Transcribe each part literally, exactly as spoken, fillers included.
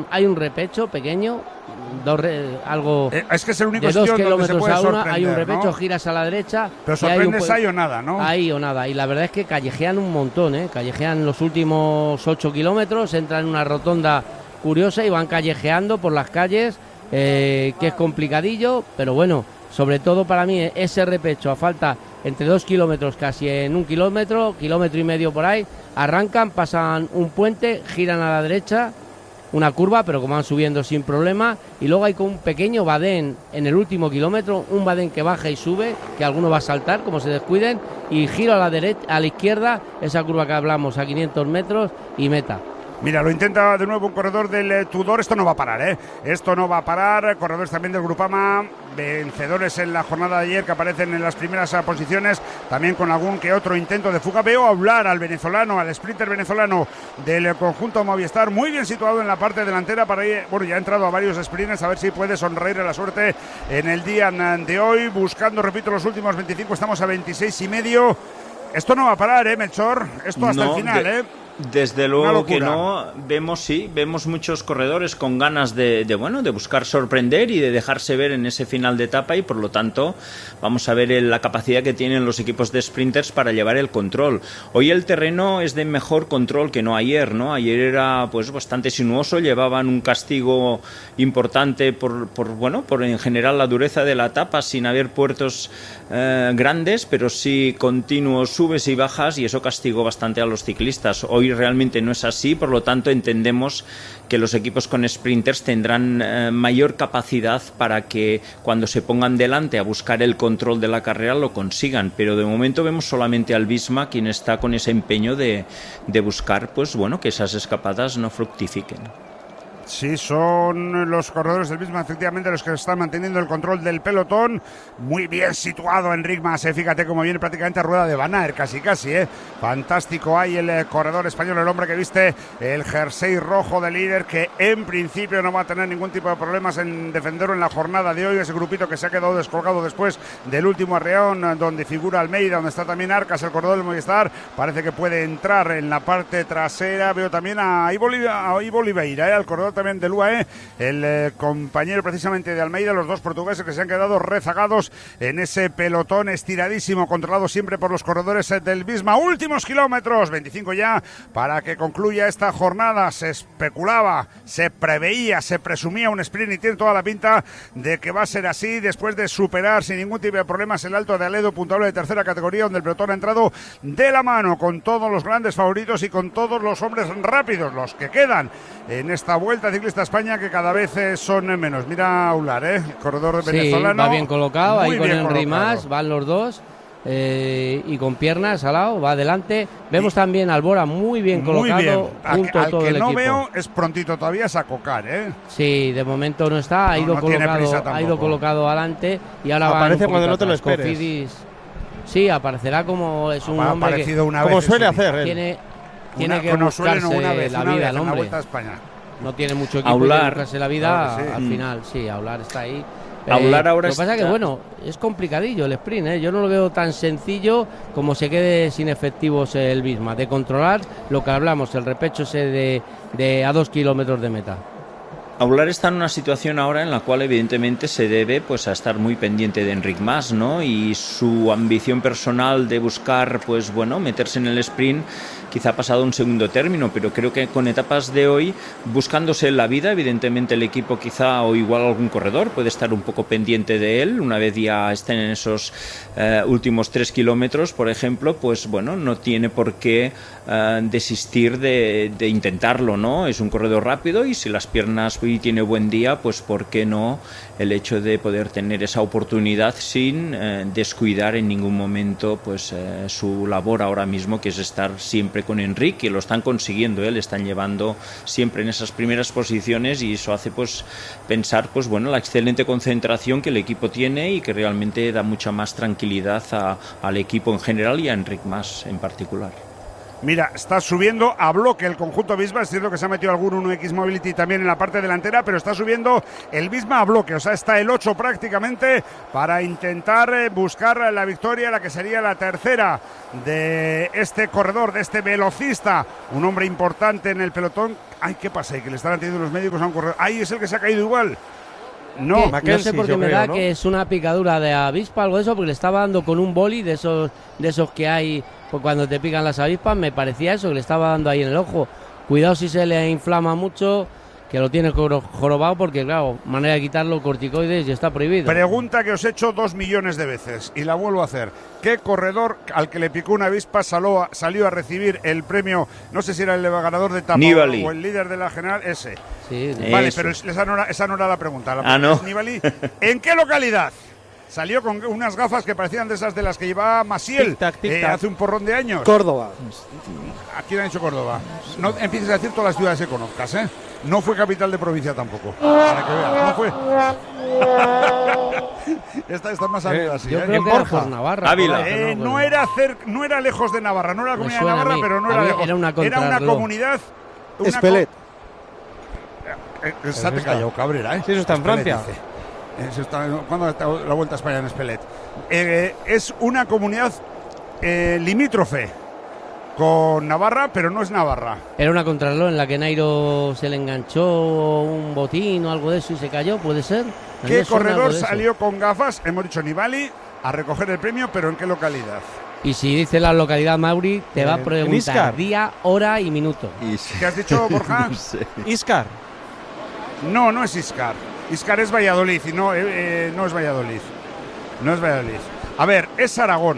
un, hay un repecho pequeño, dos re, algo eh, es que es el único de dos sitio donde se kilómetros puede a una, sorprender, hay un repecho, ¿no? giras a la derecha. Pero sorprendes ahí o nada, ¿no? Ahí o nada, y la verdad es que callejean un montón, ¿eh? Callejean los últimos ocho kilómetros, entran en una rotonda curiosa y van callejeando por las calles, eh, que es complicadillo, pero bueno, sobre todo para mí ese repecho a falta entre dos kilómetros, casi en un kilómetro, kilómetro y medio por ahí, arrancan, pasan un puente, giran a la derecha, una curva, pero como van subiendo sin problema, y luego hay con un pequeño badén en el último kilómetro, un badén que baja y sube, que alguno va a saltar, como se descuiden, y giro a la derecha, a la izquierda, esa curva que hablamos a quinientos metros y meta. Mira, lo intenta de nuevo un corredor del eh, Tudor. Esto no va a parar, ¿eh? Esto no va a parar. Corredores también del Grupama, vencedores en la jornada de ayer que aparecen en las primeras uh, posiciones, también con algún que otro intento de fuga. Veo hablar al venezolano, al sprinter venezolano del conjunto Movistar, muy bien situado en la parte delantera para ir, bueno, ya ha entrado a varios sprinters, a ver si puede sonreír a la suerte en el día de hoy, buscando, repito, los últimos veinticinco, estamos a veintiséis y medio. Esto no va a parar, ¿eh, Melchor? Esto hasta no, el final, de... ¿eh? Desde luego que no, vemos sí, vemos muchos corredores con ganas de, de bueno, de buscar sorprender y de dejarse ver en ese final de etapa, y por lo tanto vamos a ver el, la capacidad que tienen los equipos de sprinters para llevar el control. Hoy el terreno es de mejor control que no ayer, ¿no? Ayer era pues bastante sinuoso, llevaban un castigo importante por, por bueno, por en general la dureza de la etapa, sin haber puertos eh, grandes, pero sí continuos subes y bajas, y eso castigó bastante a los ciclistas. Hoy realmente no es así, por lo tanto entendemos que los equipos con sprinters tendrán eh, mayor capacidad para que cuando se pongan delante a buscar el control de la carrera lo consigan, pero de momento vemos solamente al Visma quien está con ese empeño de, de buscar pues bueno, que esas escapadas no fructifiquen. Sí, son los corredores del Visma, efectivamente, los que están manteniendo el control del pelotón. Muy bien situado Enric Mas, eh. Fíjate cómo viene prácticamente a rueda de Van Aert, casi casi, ¿eh? Fantástico ahí el eh, corredor español, el hombre que viste el jersey rojo de líder, que en principio no va a tener ningún tipo de problemas en defenderlo en la jornada de hoy. Ese grupito que se ha quedado descolgado después del último arreón, donde figura Almeida, donde está también Arcas, el corredor del Movistar. Parece que puede entrar en la parte trasera. Veo también a Ivo, a Ivo Oliveira, ¿eh? Al corredor también del U A E, el eh, compañero precisamente de Almeida, los dos portugueses que se han quedado rezagados en ese pelotón estiradísimo, controlado siempre por los corredores eh, del Visma. Últimos kilómetros, veinticinco ya, para que concluya esta jornada. Se especulaba, se preveía, se presumía un sprint, y tiene toda la pinta de que va a ser así, después de superar sin ningún tipo de problemas el Alto de Aledo, puntuable de tercera categoría, donde el pelotón ha entrado de la mano con todos los grandes favoritos y con todos los hombres rápidos, los que quedan en esta Vuelta Ciclista España, que cada vez son menos. Mira a Ular, ¿eh? El corredor sí, venezolano. Va bien colocado, ahí con Enric colocado. Mas, van los dos. Eh, y con piernas al lado, va adelante. Vemos y, también a Albora muy bien muy colocado bien. junto a, a todo al que el no equipo. veo es prontito todavía es a Cocar, ¿eh? Sí, de momento no está, ha ido, no, no colocado, ha ido colocado adelante y ahora aparece va cuando no te lo esperes. Cofidis. Sí, aparecerá como es un ha hombre que, una como vez suele hacer él. tiene, tiene una, que como buscarse suele, no, una vez, la una vida vez, el en la hombre. Vuelta a España. No tiene mucho equipo Aular, que buscarse la vida, claro sí. al mm. final sí, Aular está ahí. Aular eh, ahora lo que pasa es que bueno, es complicadillo el sprint, ¿eh? Yo no lo veo tan sencillo como se quede sin efectivos el Visma, de controlar lo que hablamos, el repecho ese de, de a dos kilómetros de meta. Aular está en una situación ahora en la cual evidentemente se debe pues a estar muy pendiente de Enric Mas, ¿no? Y su ambición personal de buscar pues bueno, meterse en el sprint quizá ha pasado a un segundo término, pero creo que con etapas de hoy, buscándose la vida, evidentemente el equipo quizá o igual algún corredor puede estar un poco pendiente de él, una vez ya estén en esos eh, últimos tres kilómetros, por ejemplo, pues bueno, no tiene por qué eh, desistir de, de intentarlo, ¿no? Es un corredor rápido y si las piernas hoy tiene buen día, pues por qué no el hecho de poder tener esa oportunidad sin eh, descuidar en ningún momento pues eh, su labor ahora mismo, que es estar siempre con Enric, que lo están consiguiendo, ¿eh? Le están llevando siempre en esas primeras posiciones y eso hace pues pensar pues bueno la excelente concentración que el equipo tiene y que realmente da mucha más tranquilidad a, al equipo en general y a Enric Mas en particular. Mira, está subiendo a bloque el conjunto Visma. Es cierto que se ha metido algún uno equis Mobility también en la parte delantera, pero está subiendo el Visma a bloque. O sea, está el ocho prácticamente para intentar eh, buscar la victoria, la que sería la tercera de este corredor, de este velocista. Un hombre importante en el pelotón. Ay, ¿qué pasa? Y que le están atendiendo los médicos a un corredor. Ay, es el que se ha caído igual. No, no sé por qué me creo, da ¿no? que es una picadura de avispa, algo de eso, porque le estaba dando con un boli de esos, de esos que hay pues cuando te pican las avispas. Me parecía eso, que le estaba dando ahí en el ojo. Cuidado si se le inflama mucho, que lo tiene jorobado, porque claro, manera de quitarlo, corticoides, y está prohibido. Pregunta que os he hecho dos millones de veces y la vuelvo a hacer. ¿Qué corredor al que le picó una avispa salió a, salió a recibir el premio? No sé si era el ganador de etapa o el líder de la general, ese. Sí, vale, eso. pero esa no, era, esa no era la pregunta. La ah, pregunta no. es Nibali. ¿En qué localidad? Salió con unas gafas que parecían de esas de las que llevaba Maciel tic -tac, tic -tac. Eh, hace un porrón de años. Córdoba. Aquí lo han dicho Córdoba. No empieces a decir todas las ciudades que conozcas, ¿eh? No fue capital de provincia tampoco. Para que veas, no fue. Esta está más arriba, eh, sí. Yo ¿eh? creo en que Borja. Era por Navarra. Ávila. Eh, no, era cer no era lejos de Navarra, no era la comunidad de Navarra, pero no era Había, lejos. Era una, era una comunidad. Una Espelet. Co eh, eh, se te callado, Cabrera, ¿eh? Sí, eso está en Espelet, Francia. Eso está, ¿cuándo está la vuelta a España en Espelet? Eh, es una comunidad eh, limítrofe con Navarra, pero no es Navarra. Era una contrarreloj en la que Nairo se le enganchó un botín o algo de eso y se cayó, ¿puede ser? ¿Qué corredor salió con gafas? Hemos dicho Nibali a recoger el premio, pero ¿en qué localidad? Y si dice la localidad, Mauri, te eh, va a preguntar día, hora y minuto. ¿Qué has dicho, Borja? No sé. Iscar. No, no es Iscar. Iscar es Valladolid y no, eh, eh, no es Valladolid. No es Valladolid. A ver, es Aragón.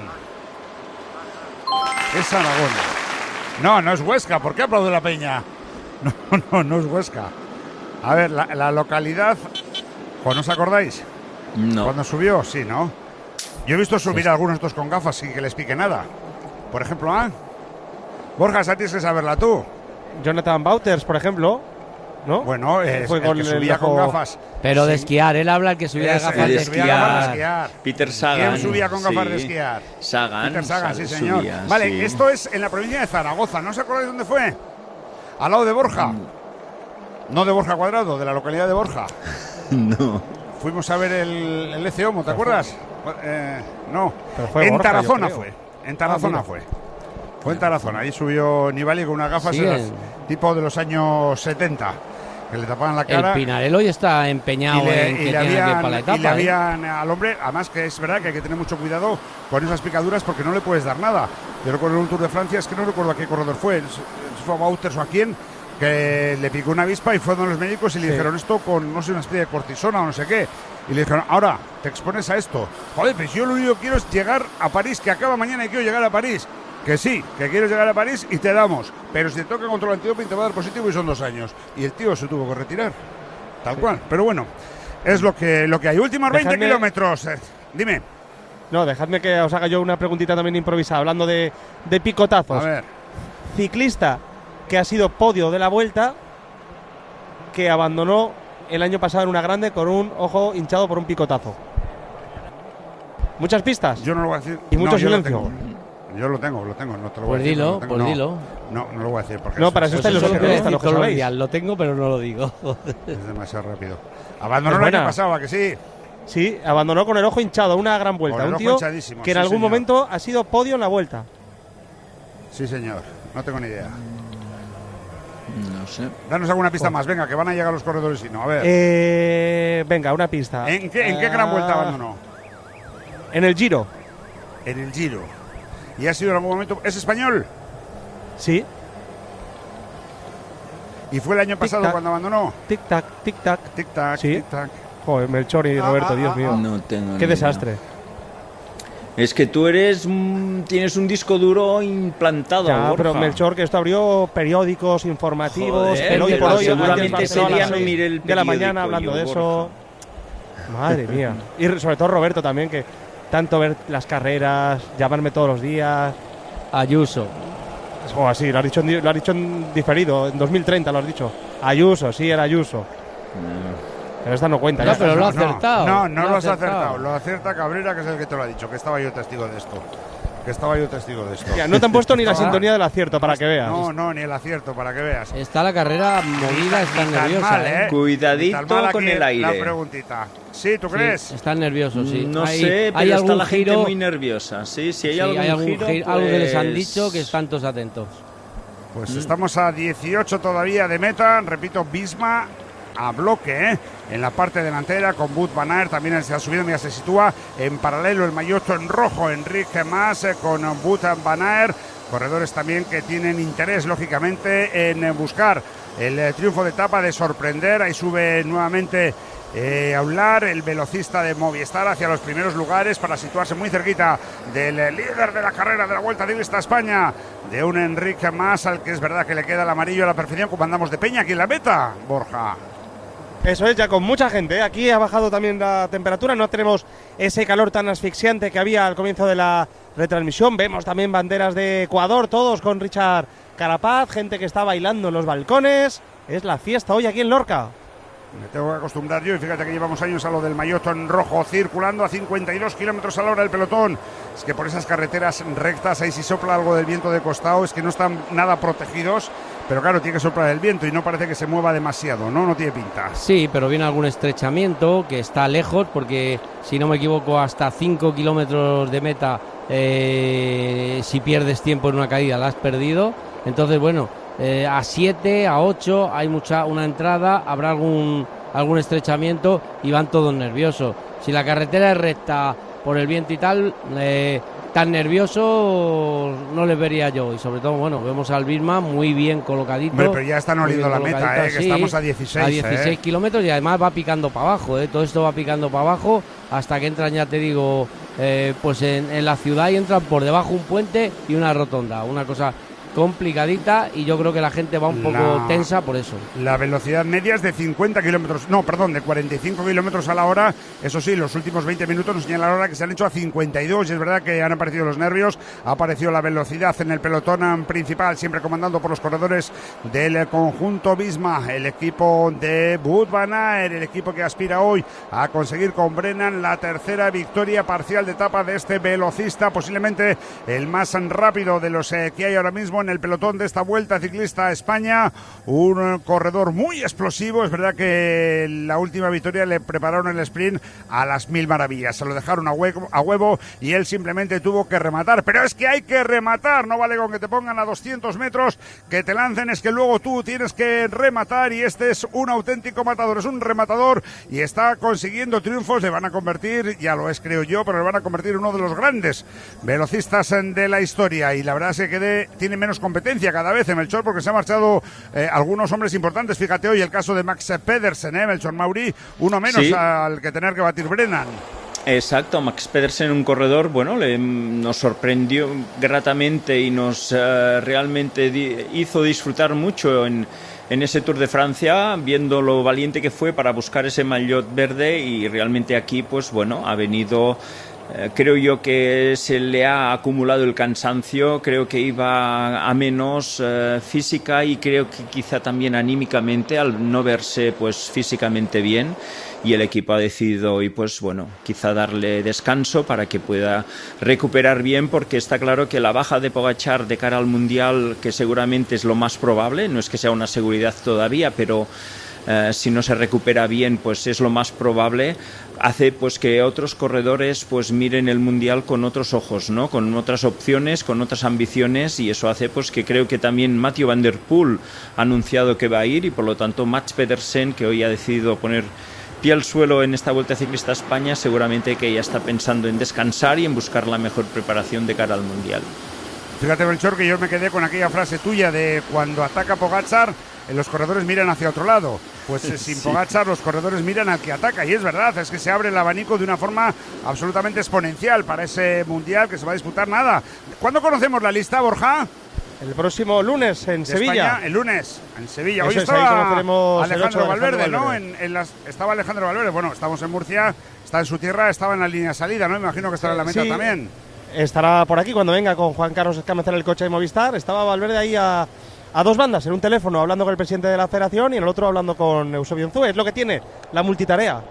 Es Aragón. No, no es Huesca. ¿Por qué aplaude la peña? No, no, no es Huesca. A ver, la, la localidad... ¿No os acordáis? No. Cuando subió, sí, ¿no? Yo he visto subir a algunos de estos con gafas sin que les pique nada. Por ejemplo, ¿ah? Borja, esa tienes que saberla tú. Jonathan Wouters, por ejemplo, ¿no? Bueno, es el que subía con gafas. Pero sí. De esquiar, él habla el que subía es, gafas de, de esquiar. esquiar. de esquiar. Peter Sagan. ¿Quién subía con gafas sí. de esquiar? Sagan. Peter Sagan, sí, señor. Subía, vale, sí. Esto es en la provincia de Zaragoza. ¿No os acordáis dónde fue? Al lado de Borja. Mm. No de Borja Cuadrado, de la localidad de Borja. No. Fuimos a ver el, el E C Homo, ¿te acuerdas? Eh, no. Fue en Borja, Tarazona fue. En Tarazona ah, fue. Fue en Tarazona. Ahí subió Nibali con unas gafas sí, en tipo de los años setenta. Que le tapaban la cara. El Pinarello hoy está empeñado y le, en y que le tiene habían, para la etapa. Y le ¿eh? habían al hombre, además que es verdad que hay que tener mucho cuidado con esas picaduras porque no le puedes dar nada. Yo recuerdo en un Tour de Francia, es que no recuerdo a qué corredor fue, si fue a Wouters o a quién, que le picó una avispa y fueron los médicos y le sí. dijeron esto con, no sé, una especie de cortisona o no sé qué. Y le dijeron, ahora te expones a esto. Joder, pues yo lo único que quiero es llegar a París, que acaba mañana y quiero llegar a París. Que sí, que quieres llegar a París y te damos. Pero si te toca contra el antidoping te va a dar positivo y son dos años. Y el tío se tuvo que retirar. Tal sí. cual. Pero bueno, es lo que, lo que hay. Últimos dejadme, veinte kilómetros. Eh, dime. No, dejadme que os haga yo una preguntita también improvisada, hablando de, de picotazos. A ver. Ciclista que ha sido podio de la Vuelta, que abandonó el año pasado en una grande con un ojo hinchado por un picotazo. ¿Muchas pistas? Yo no lo voy a decir. Y mucho no, silencio. Yo lo tengo, lo tengo, no te lo pues voy a decir. Dilo, no pues no, dilo, no, no lo voy a decir. Porque no, para eso estáis los periodistas, lo que sabéis. Días. Lo tengo, pero no lo digo. Es demasiado rápido. Abandonó el año pasado, ¿a que sí? Sí, abandonó con el ojo hinchado, una gran vuelta. Un tío que en sí, algún señor. momento ha sido podio en la Vuelta. Sí, señor. No tengo ni idea. No sé. Danos alguna pista más, venga, que van a llegar los corredores y no. A ver. Eh, venga, una pista. ¿En qué, en qué gran vuelta abandonó? En el Giro. En el Giro. ¿Y ha sido en algún momento? ¿Es español? Sí. ¿Y fue el año pasado cuando abandonó? Tic-tac, tic-tac. Tic-tac, sí. tic-tac. Joder, Melchor y Roberto, ah, ah, Dios ah, mío. No tengo Qué desastre. Idea. Es que tú eres tienes un disco duro implantado. Ya, Borja. pero Melchor, que esto abrió periódicos informativos, Joder, pero hoy por hoy seguramente ese día no miré el de la mañana hablando yo, de eso. Borja. Madre mía. Y sobre todo Roberto también, que tanto ver las carreras, llamarme todos los días. Ayuso. O así, lo has dicho en, lo has dicho en diferido, en dos mil treinta lo has dicho. Ayuso, sí, era Ayuso. No. Pero esta no cuenta. No, ya. pero lo ha no, acertado. No, no, no lo lo has acertado. acertado. Lo acierta Cabrera, que es el que te lo ha dicho, que estaba yo testigo de esto. que estaba yo testigo de esto. Ya, no te han puesto ni la sintonía del acierto, para que veas. No, no, ni el acierto, para que veas. Está la carrera movida, está nerviosa. Mal, ¿eh? Cuidadito con el aire. La preguntita. Sí, ¿tú crees? Sí, están nerviosos, sí. No hay, sé, pero hay está algún la gente giro, muy nerviosa. Sí, sí, hay sí, algún, hay algún giro, giro, pues... algo que les han dicho que están todos atentos. Pues mm. estamos a dieciocho todavía de meta. Repito, Visma a bloque, ¿eh? En la parte delantera con Wout van Aert, también se ha subido, mira, se sitúa en paralelo el maillot en rojo, Enrique Mas eh, con Wout van Aert, corredores también que tienen interés lógicamente en eh, buscar el eh, triunfo de etapa, de sorprender. Ahí sube nuevamente eh, Aular, el velocista de Movistar, hacia los primeros lugares para situarse muy cerquita del eh, líder de la carrera de la Vuelta Ciclista a España, de un Enrique Mas, al que es verdad que le queda el amarillo a la perfección, como andamos de peña aquí en la meta, Borja. Eso es, ya con mucha gente, ¿eh? Aquí ha bajado también la temperatura, no tenemos ese calor tan asfixiante que había al comienzo de la retransmisión. Vemos también banderas de Ecuador, todos con Richard Carapaz, gente que está bailando en los balcones. Es la fiesta hoy aquí en Lorca. Me tengo que acostumbrar yo, y fíjate que llevamos años a lo del maillot en rojo, circulando a cincuenta y dos kilómetros a la hora el pelotón. Es que por esas carreteras rectas, ahí si sopla algo del viento de costado, es que no están nada protegidos, pero claro, tiene que soplar el viento y no parece que se mueva demasiado, ¿no? No tiene pinta. Sí, pero viene algún estrechamiento que está lejos, porque si no me equivoco, hasta cinco kilómetros de meta, eh, si pierdes tiempo en una caída, la has perdido. Entonces, bueno, eh, a siete, a ocho, hay mucha una entrada, habrá algún, algún estrechamiento y van todos nerviosos. Si la carretera es recta por el viento y tal, eh, tan nerviosos no les vería yo. Y sobre todo, bueno, vemos al Visma muy bien colocadito. Hombre, pero ya están oliendo la meta, eh, que sí, estamos a dieciséis. A dieciséis eh. kilómetros y además va picando para abajo, eh, todo esto va picando para abajo hasta que entran, ya te digo, eh, pues en, en la ciudad, y entran por debajo un puente y una rotonda, una cosa complicadita, y yo creo que la gente va un poco la, tensa por eso. La velocidad media es de cincuenta kilómetros, no, perdón, de cuarenta y cinco kilómetros a la hora. Eso sí, los últimos veinte minutos nos señala la hora que se han hecho a cincuenta y dos, y es verdad que han aparecido los nervios, ha aparecido la velocidad en el pelotón principal, siempre comandando por los corredores del conjunto Visma, el equipo de Wout van Aert, el equipo que aspira hoy a conseguir con Brennan la tercera victoria parcial de etapa de este velocista, posiblemente el más rápido de los eh, que hay ahora mismo en el pelotón de esta Vuelta Ciclista a España. Un corredor muy explosivo, es verdad que la última victoria le prepararon el sprint a las mil maravillas, se lo dejaron a huevo, a huevo y él simplemente tuvo que rematar, pero es que hay que rematar, no vale con que te pongan a doscientos metros, que te lancen, es que luego tú tienes que rematar, y este es un auténtico matador, es un rematador y está consiguiendo triunfos. Le van a convertir, ya lo es creo yo, pero le van a convertir en uno de los grandes velocistas de la historia, y la verdad es que quede, tiene menos competencia cada vez en Melchor, porque se han marchado eh, algunos hombres importantes. Fíjate hoy el caso de Max Pedersen, eh, Melchor Mauri, uno menos sí. al que tener que batir Brennan. Exacto, Max Pedersen, un corredor, bueno, le, nos sorprendió gratamente y nos uh, realmente di, hizo disfrutar mucho en, en ese Tour de Francia, viendo lo valiente que fue para buscar ese maillot verde, y realmente aquí, pues bueno, ha venido... Eh, creo yo que se le ha acumulado el cansancio, creo que iba a menos eh, física, y creo que quizá también anímicamente, al no verse pues físicamente bien, y el equipo ha decidido hoy pues bueno, quizá darle descanso para que pueda recuperar bien, porque está claro que la baja de Pogačar de cara al Mundial, que seguramente es lo más probable, no es que sea una seguridad todavía, pero Uh, si no se recupera bien, pues es lo más probable, hace pues que otros corredores pues miren el Mundial con otros ojos, ¿no? Con otras opciones, con otras ambiciones, y eso hace pues que creo que también Mathieu van der Poel ha anunciado que va a ir, y por lo tanto Max Pedersen, que hoy ha decidido poner pie al suelo en esta Vuelta Ciclista a España, seguramente que ya está pensando en descansar y en buscar la mejor preparación de cara al Mundial. Fíjate, Melchor, que yo me quedé con aquella frase tuya de cuando ataca Pogačar, los corredores miran hacia otro lado. Pues eh, sin sí. Pogačar los corredores miran al que ataca, y es verdad, es que se abre el abanico de una forma absolutamente exponencial para ese Mundial que se va a disputar. Nada. ¿Cuándo conocemos la lista, Borja? El próximo lunes en de Sevilla. España, el lunes en Sevilla. Eso Hoy es, estaba Alejandro Alejandro Valverde, Valverde, ¿no? En, en las, estaba Alejandro Valverde. Bueno, estamos en Murcia, está en su tierra, estaba en la línea de salida, ¿no? Me imagino que estará en la meta sí. también. Estará por aquí cuando venga con Juan Carlos Escámez en el coche de Movistar. Estaba Valverde ahí a, a dos bandas, en un teléfono hablando con el presidente de la federación y en el otro hablando con Eusebio Unzúe. Es lo que tiene la multitarea.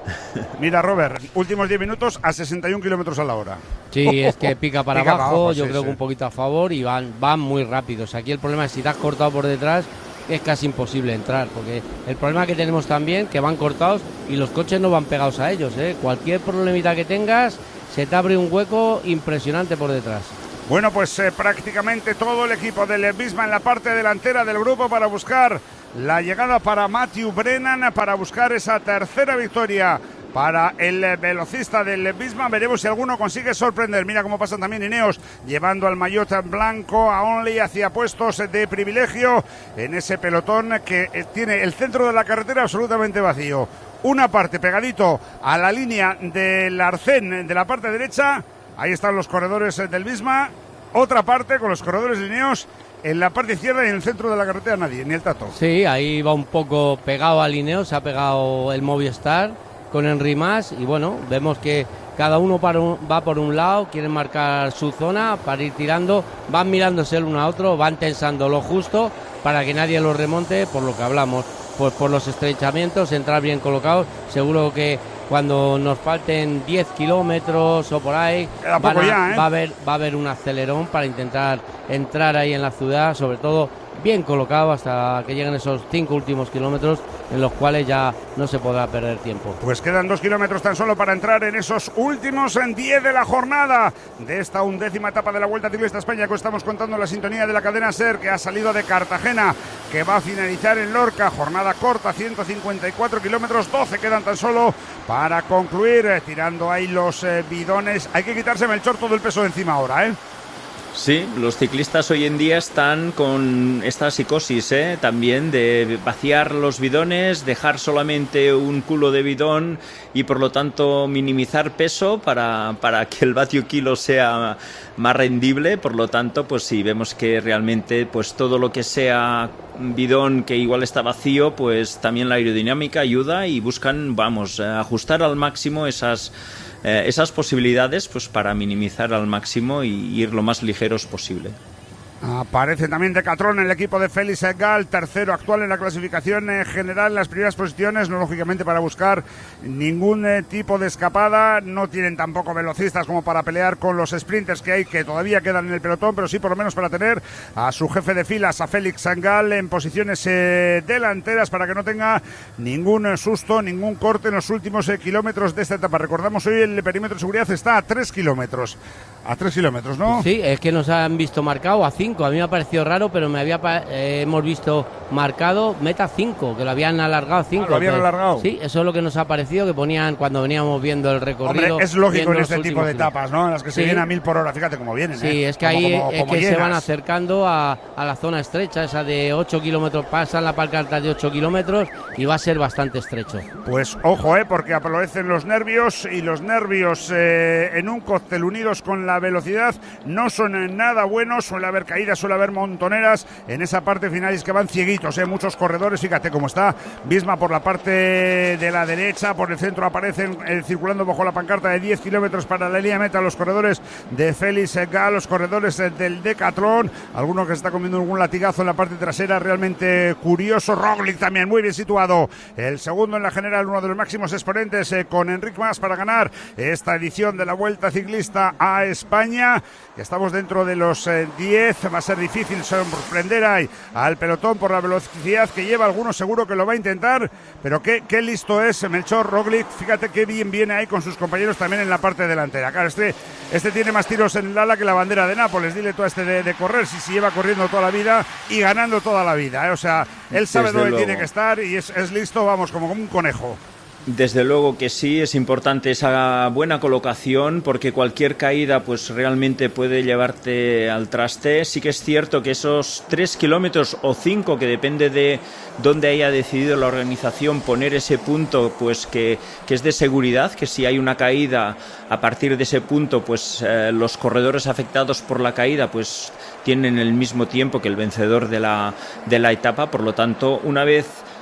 Mira, Robert, últimos diez minutos a sesenta y un kilómetros a la hora. Sí, es que pica para Pica abajo, para abajo, yo sí, creo sí. que un poquito a favor y van, van muy rápidos. Aquí el problema es si te has cortado por detrás, es casi imposible entrar, porque el problema que tenemos también, que van cortados y los coches no van pegados a ellos, ¿eh? Cualquier problemita que tengas, se te abre un hueco impresionante por detrás. Bueno, pues eh, prácticamente todo el equipo del Visma en la parte delantera del grupo para buscar la llegada para Matthew Brennan, para buscar esa tercera victoria para el velocista del Visma. Veremos si alguno consigue sorprender. Mira cómo pasan también Ineos, llevando al maillot blanco a Onley hacia puestos de privilegio en ese pelotón que tiene el centro de la carretera absolutamente vacío. Una parte pegadito a la línea del arcén de la parte derecha. Ahí están los corredores del Visma. Otra parte con los corredores de Ineos en la parte izquierda y en el centro de la carretera nadie, ni el Tato. Sí, ahí va un poco pegado al Ineos, se ha pegado el Movistar con Henry Mas y bueno, vemos que cada uno para un, va por un lado, quieren marcar su zona para ir tirando, van mirándose el uno a otro, van tensando lo justo para que nadie los remonte, por lo que hablamos, pues por los estrechamientos, entrar bien colocados. Seguro que cuando nos falten diez kilómetros o por ahí, van a, ya, ¿eh? va, a haber, va a haber un acelerón para intentar entrar ahí en la ciudad, sobre todo bien colocado hasta que lleguen esos cinco últimos kilómetros en los cuales ya no se podrá perder tiempo. Pues quedan dos kilómetros tan solo para entrar en esos últimos en diez de la jornada de esta undécima etapa de la Vuelta Ciclista España, que estamos contando la sintonía de la cadena SER, que ha salido de Cartagena, que va a finalizar en Lorca. Jornada corta, ciento cincuenta y cuatro kilómetros, doce quedan tan solo para concluir, eh, tirando ahí los eh, bidones. Hay que quitarse, Melchor, todo el peso de encima ahora, ¿eh? Sí, los ciclistas hoy en día están con esta psicosis, ¿eh? También de vaciar los bidones, dejar solamente un culo de bidón y por lo tanto minimizar peso para, para que el vatio kilo sea más rendible. Por lo tanto, pues sí, vemos que realmente pues todo lo que sea bidón que igual está vacío, pues también la aerodinámica ayuda y buscan, vamos, ajustar al máximo esas Eh, esas posibilidades pues para minimizar al máximo y ir lo más ligeros posible. Aparece también Decathlon en el equipo de Félix Gal, tercero actual en la clasificación eh, general, en las primeras posiciones, no lógicamente para buscar ningún eh, tipo de escapada. No tienen tampoco velocistas como para pelear con los sprinters que hay, que todavía quedan en el pelotón, pero sí por lo menos para tener a su jefe de filas, a Félix Gal, en posiciones eh, delanteras para que no tenga ningún eh, susto, ningún corte en los últimos eh, kilómetros de esta etapa. Recordamos, hoy el perímetro de seguridad está a tres kilómetros. A tres kilómetros, ¿no? Sí, es que nos han visto marcado a cinco. A mí me ha parecido raro, pero me había eh, hemos visto marcado meta cinco, que lo habían alargado cinco. Ah, ¿lo habían pero, alargado? Sí, eso es lo que nos ha parecido, que ponían cuando veníamos viendo el recorrido. Hombre, es lógico en este los tipo de últimos etapas, ¿no? En las que se sí. vienen a mil por hora, fíjate cómo vienen. Sí, ¿eh? es que como, ahí como, es como que llenas. se van acercando a, a la zona estrecha, esa de ocho kilómetros, pasan la pancarta de ocho kilómetros y va a ser bastante estrecho. Pues ojo, ¿eh? Porque aparecen los nervios y los nervios eh, en un cóctel unidos con la velocidad no son nada buenos. Suele haber caídas, suele haber montoneras en esa parte final, y es que van cieguitos, ¿eh? Muchos corredores, fíjate cómo está Visma por la parte de la derecha, por el centro aparecen eh, circulando bajo la pancarta de diez kilómetros para la línea meta los corredores de Félix Gal, los corredores eh, del Decathlon, alguno que se está comiendo algún latigazo en la parte trasera, realmente curioso. Roglic también muy bien situado, el segundo en la general, uno de los máximos exponentes eh, con Enric Mas para ganar esta edición de la Vuelta Ciclista a España. Estamos dentro de los eh, diez, va a ser difícil sorprender ahí al pelotón por la velocidad que lleva. Algunos seguro que lo va a intentar, pero qué, qué listo es Melchor Roglic, fíjate qué bien viene ahí con sus compañeros también en la parte delantera. Claro, este, este tiene más tiros en el ala que la bandera de Nápoles, dile tú a este de, de correr, si se lleva corriendo toda la vida y ganando toda la vida, ¿eh? O sea, él sabe Desde dónde luego. tiene que estar y es, es listo, vamos, como un conejo. Desde luego que sí, es importante esa buena colocación porque cualquier caída pues realmente puede llevarte al traste. Sí que es cierto que esos tres kilómetros o cinco, que depende de dónde haya decidido la organización poner ese punto, pues que, que es de seguridad, que si hay una caída a partir de ese punto, pues eh, los corredores afectados por la caída pues tienen el mismo tiempo que el vencedor de la, de la etapa. Por lo tanto, una vez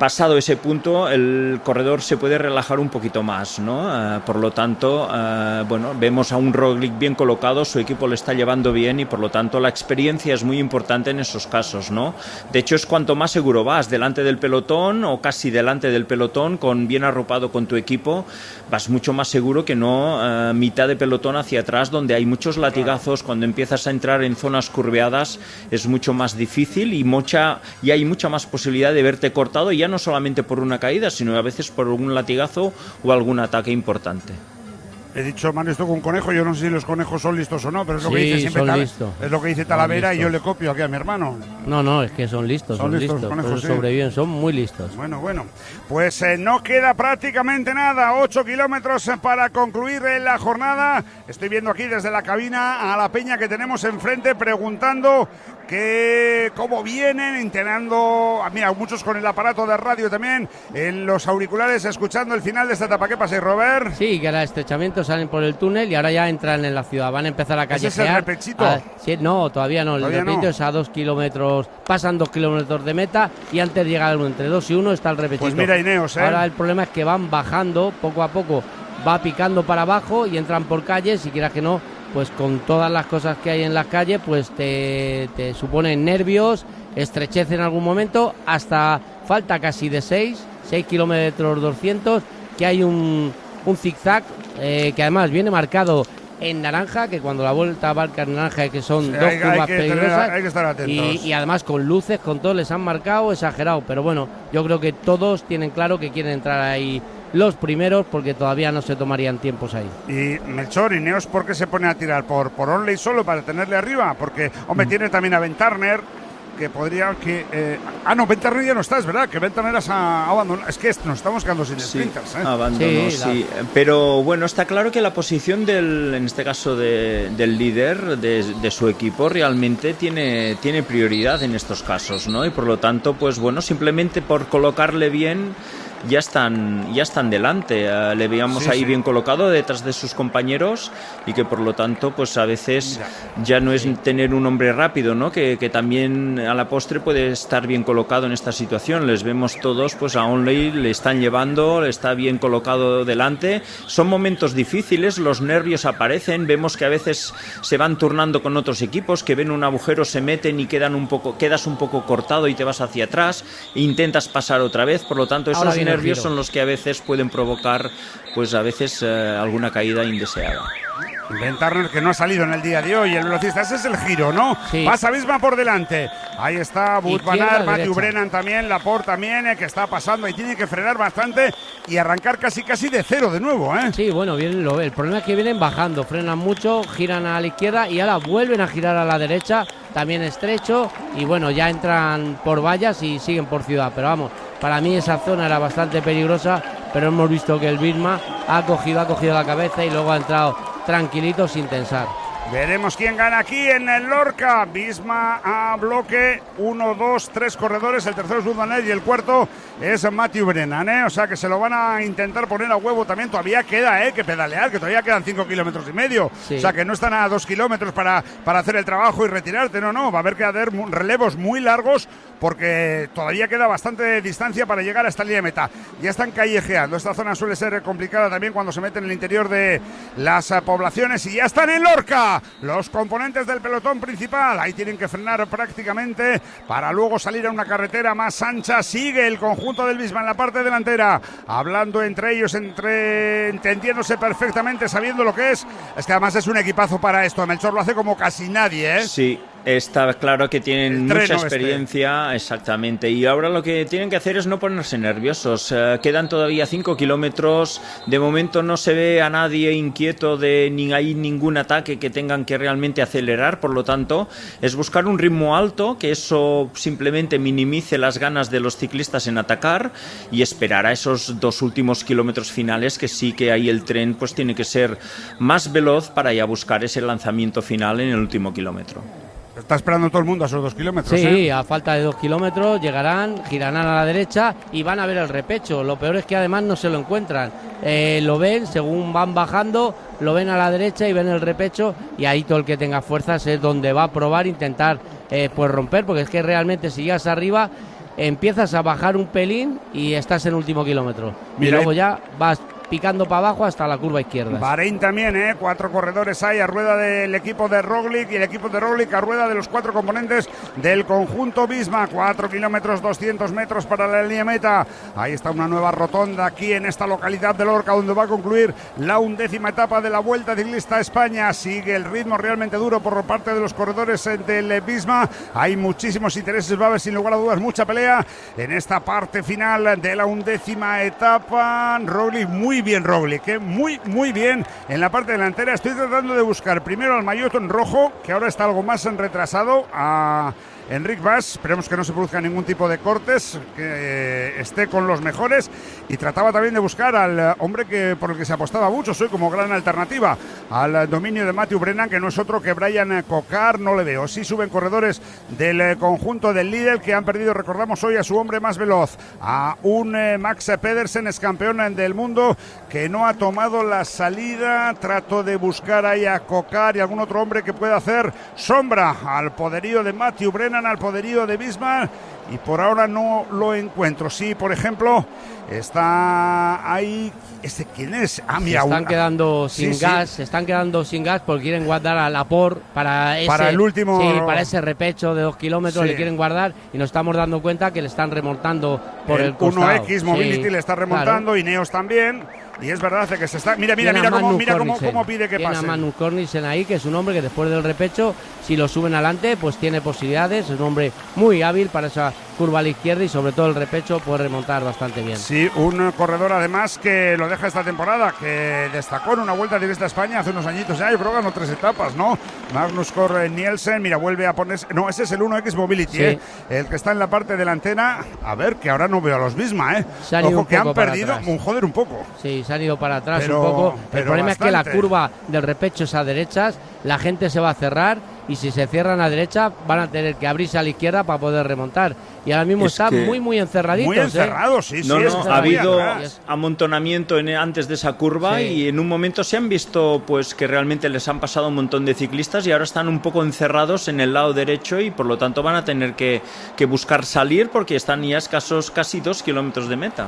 pasado ese punto el corredor se puede relajar un poquito más, ¿no? Uh, por lo tanto, uh, bueno, vemos a un Roglic bien colocado, su equipo le está llevando bien y por lo tanto la experiencia es muy importante en esos casos, ¿no? De hecho es cuanto más seguro vas delante del pelotón o casi delante del pelotón, con bien arropado con tu equipo, vas mucho más seguro que no uh, mitad de pelotón hacia atrás, donde hay muchos latigazos. Cuando empiezas a entrar en zonas curveadas es mucho más difícil y mucha y hay mucha más posibilidad de verte cortado, ya no solamente por una caída, sino a veces por algún latigazo o algún ataque importante. He dicho, Mario, esto con un conejo, yo no sé si los conejos son listos o no, pero es lo sí, que dice siempre son Tal, listos. Es lo que dice Talavera y yo le copio aquí a mi hermano. No, no, es que son listos, son, son listos, listos conejos, sí. Sobreviven, son muy listos. Bueno, bueno, pues eh, no queda prácticamente nada, ocho kilómetros para concluir la jornada. Estoy viendo aquí desde la cabina a la peña que tenemos enfrente preguntando que cómo vienen, intentando, mira, muchos con el aparato de radio también, en los auriculares, escuchando el final de esta etapa. ¿Qué pasa, Robert? Sí, que era estrechamiento, salen por el túnel y ahora ya entran en la ciudad, van a empezar a callejear. ¿Ese es el repechito? A, sí, no, todavía no, ¿Todavía el repechito no? es a dos kilómetros, pasan dos kilómetros de meta y antes de llegar entre dos y uno está el repechito. Pues mira, Ineos, ¿eh? Ahora el problema es que van bajando poco a poco, va picando para abajo y entran por calles y quieras que no, pues con todas las cosas que hay en las calles, pues te, te suponen nervios, estrechez en algún momento, hasta falta casi de seis kilómetros doscientos, que hay un, un zigzag eh, que además viene marcado en naranja, que cuando la vuelta marca en naranja, que son sí, dos hay, curvas hay que peligrosas, tener, hay que estar atentos. Y, y además con luces, con todo, les han marcado exagerado, pero bueno, yo creo que todos tienen claro que quieren entrar ahí los primeros, porque todavía no se tomarían tiempos ahí. Y Melchor, Ineos, ¿por qué se pone a tirar? ¿Por, por Onley solo para tenerle arriba? Porque, hombre, mm. tiene también a Ben Turner, que podría que... Eh, ah, no, Ben Turner ya no está, es verdad, que Ben Turner ha abandonado. Es que nos estamos quedando sin sí, sprinters, ¿eh? Abandonó, sí. sí. La... Pero bueno, está claro que la posición del, en este caso de, del líder de, de su equipo realmente tiene, tiene prioridad en estos casos, ¿no? Y por lo tanto, pues bueno, simplemente por colocarle bien... ya están ya están delante, uh, le veíamos sí, ahí sí. bien colocado detrás de sus compañeros y que por lo tanto pues a veces Mira. ya no es sí. tener un hombre rápido, ¿no? Que, que también a la postre puede estar bien colocado en esta situación. Les vemos todos, pues a Onley le están llevando, le está bien colocado delante. Son momentos difíciles, los nervios aparecen, vemos que a veces se van turnando con otros equipos, que ven un agujero, se meten y quedan un poco, quedas un poco cortado y te vas hacia atrás e intentas pasar otra vez. Por lo tanto, esos nervios nervios son los que a veces pueden provocar, pues a veces eh, alguna caída indeseada. Ben Turner, que no ha salido en el día de hoy, el velocista, ese es el giro, ¿no? Sí. Pasa Visma por delante, ahí está Wout van Aert, Matthew Brennan también, Laporte también, eh, que está pasando y tiene que frenar bastante y arrancar casi casi de cero de nuevo, ¿eh? Sí, bueno, bien, lo, el problema es que vienen bajando, frenan mucho, giran a la izquierda y ahora vuelven a girar a la derecha, también estrecho, y bueno, ya entran por vallas y siguen por ciudad, pero vamos, para mí esa zona era bastante peligrosa, pero hemos visto que el Visma ha cogido, ha cogido la cabeza y luego ha entrado tranquilito sin tensar. Veremos quién gana aquí en el Lorca. Visma a bloque, uno, dos, tres corredores, el tercero es Wout van Aert y el cuarto es Matthew Brennan, ¿eh? O sea que se lo van a intentar poner a huevo también. Todavía queda, ¿eh? Que pedalear, que todavía quedan cinco kilómetros y medio. Sí. O sea que no están a dos kilómetros para, para hacer el trabajo y retirarte, no, no. Va a haber que hacer relevos muy largos porque todavía queda bastante distancia para llegar a esta línea de meta. Ya están callejeando. Esta zona suele ser complicada también cuando se meten en el interior de las uh, poblaciones y ya están en Lorca los componentes del pelotón principal. Ahí tienen que frenar prácticamente para luego salir a una carretera más ancha. Sigue el conjunto del Visma en la parte delantera, hablando entre ellos, entre entendiéndose perfectamente, sabiendo lo que es. Es que además es un equipazo para esto. Melchor lo hace como casi nadie, ¿eh? Sí. Está claro que tienen mucha experiencia, este. exactamente, y ahora lo que tienen que hacer es no ponerse nerviosos. Uh, quedan todavía cinco kilómetros, de momento no se ve a nadie inquieto de ni hay ningún ataque que tengan que realmente acelerar, por lo tanto es buscar un ritmo alto, que eso simplemente minimice las ganas de los ciclistas en atacar y esperar a esos dos últimos kilómetros finales, que sí que ahí el tren pues tiene que ser más veloz para ya buscar ese lanzamiento final en el último kilómetro. Está esperando todo el mundo a esos dos kilómetros. Sí, ¿eh? A falta de dos kilómetros llegarán, girarán a la derecha y van a ver el repecho. Lo peor es que además no se lo encuentran. Eh, lo ven, según van bajando, lo ven a la derecha y ven el repecho y ahí todo el que tenga fuerzas es donde va a probar, intentar eh, pues romper, porque es que realmente si llegas arriba empiezas a bajar un pelín y estás en el último kilómetro. Mira, y luego ya vas picando para abajo hasta la curva izquierda. Bahrein también, ¿eh? Cuatro corredores hay a rueda del equipo de Roglic y el equipo de Roglic a rueda de los cuatro componentes del conjunto Visma. Cuatro kilómetros, doscientos metros para la línea meta. Ahí está una nueva rotonda aquí en esta localidad de Lorca, donde va a concluir la undécima etapa de la Vuelta Ciclista a España. Sigue el ritmo realmente duro por parte de los corredores del Visma. Hay muchísimos intereses, va a haber sin lugar a dudas mucha pelea en esta parte final de la undécima etapa. Roglic muy bien Roglic, ¿eh? muy muy bien en la parte delantera. Estoy tratando de buscar primero al maillot rojo, que ahora está algo más retrasado, a Enric Mas. Esperemos que no se produzca ningún tipo de cortes, que eh, esté con los mejores. Y trataba también de buscar al eh, hombre que por el que se apostaba mucho, soy como gran alternativa al eh, dominio de Matthew Brennan, que no es otro que Brian eh, Cocar. No le veo. Sí suben corredores del eh, conjunto del líder, que han perdido, recordamos hoy, a su hombre más veloz, a un eh, Max Pedersen, es campeón eh, del mundo, que no ha tomado la salida. Trato de buscar ahí a Cocar y algún otro hombre que pueda hacer sombra al poderío de Matthew Brennan, al poderío de Visma, y por ahora no lo encuentro. Sí, por ejemplo, está ahí. ¿Este quién es? Ah, mira, se están una... quedando sin sí, gas, sí. se están quedando sin gas porque quieren guardar a Laporte para ese, para el último, sí, para ese repecho de dos kilómetros, sí. le quieren guardar y nos estamos dando cuenta que le están remontando por el, el costado. uno equis Mobility sí, le está remontando, claro. Ineos también. Y es verdad que se está... Mira, mira, mira cómo, mira cómo, cómo pide que pase. Tiene a Manu Cornissen ahí, que es un hombre que después del repecho, si lo suben adelante, pues tiene posibilidades. Es un hombre muy hábil para esa curva a la izquierda y sobre todo el repecho puede remontar bastante bien. Sí, un corredor además que lo deja esta temporada, que destacó en una Vuelta Ciclista a España hace unos añitos ya, yo creo que ganó tres etapas, ¿no? Magnus Cor Nielsen, mira, vuelve a ponerse... No, ese es el uno equis Mobility, sí. ¿eh? El que está en la parte delantera. A ver, que ahora no veo a los Visma, ¿eh? Ojo, que han perdido, un joder, un poco. Sí, se han ido para atrás pero, un poco. El problema bastante. Es que la curva del repecho es a derechas, la gente se va a cerrar y si se cierran a derecha van a tener que abrirse a la izquierda para poder remontar. Y ahora mismo es están muy, muy encerraditos. Muy encerrados, ¿eh? sí, no, sí. No, no, ha habido atrás. amontonamiento en, antes de esa curva sí. Y en un momento se han visto pues que realmente les han pasado un montón de ciclistas y ahora están un poco encerrados en el lado derecho y por lo tanto van a tener que, que buscar salir porque están ya escasos casi dos kilómetros de meta.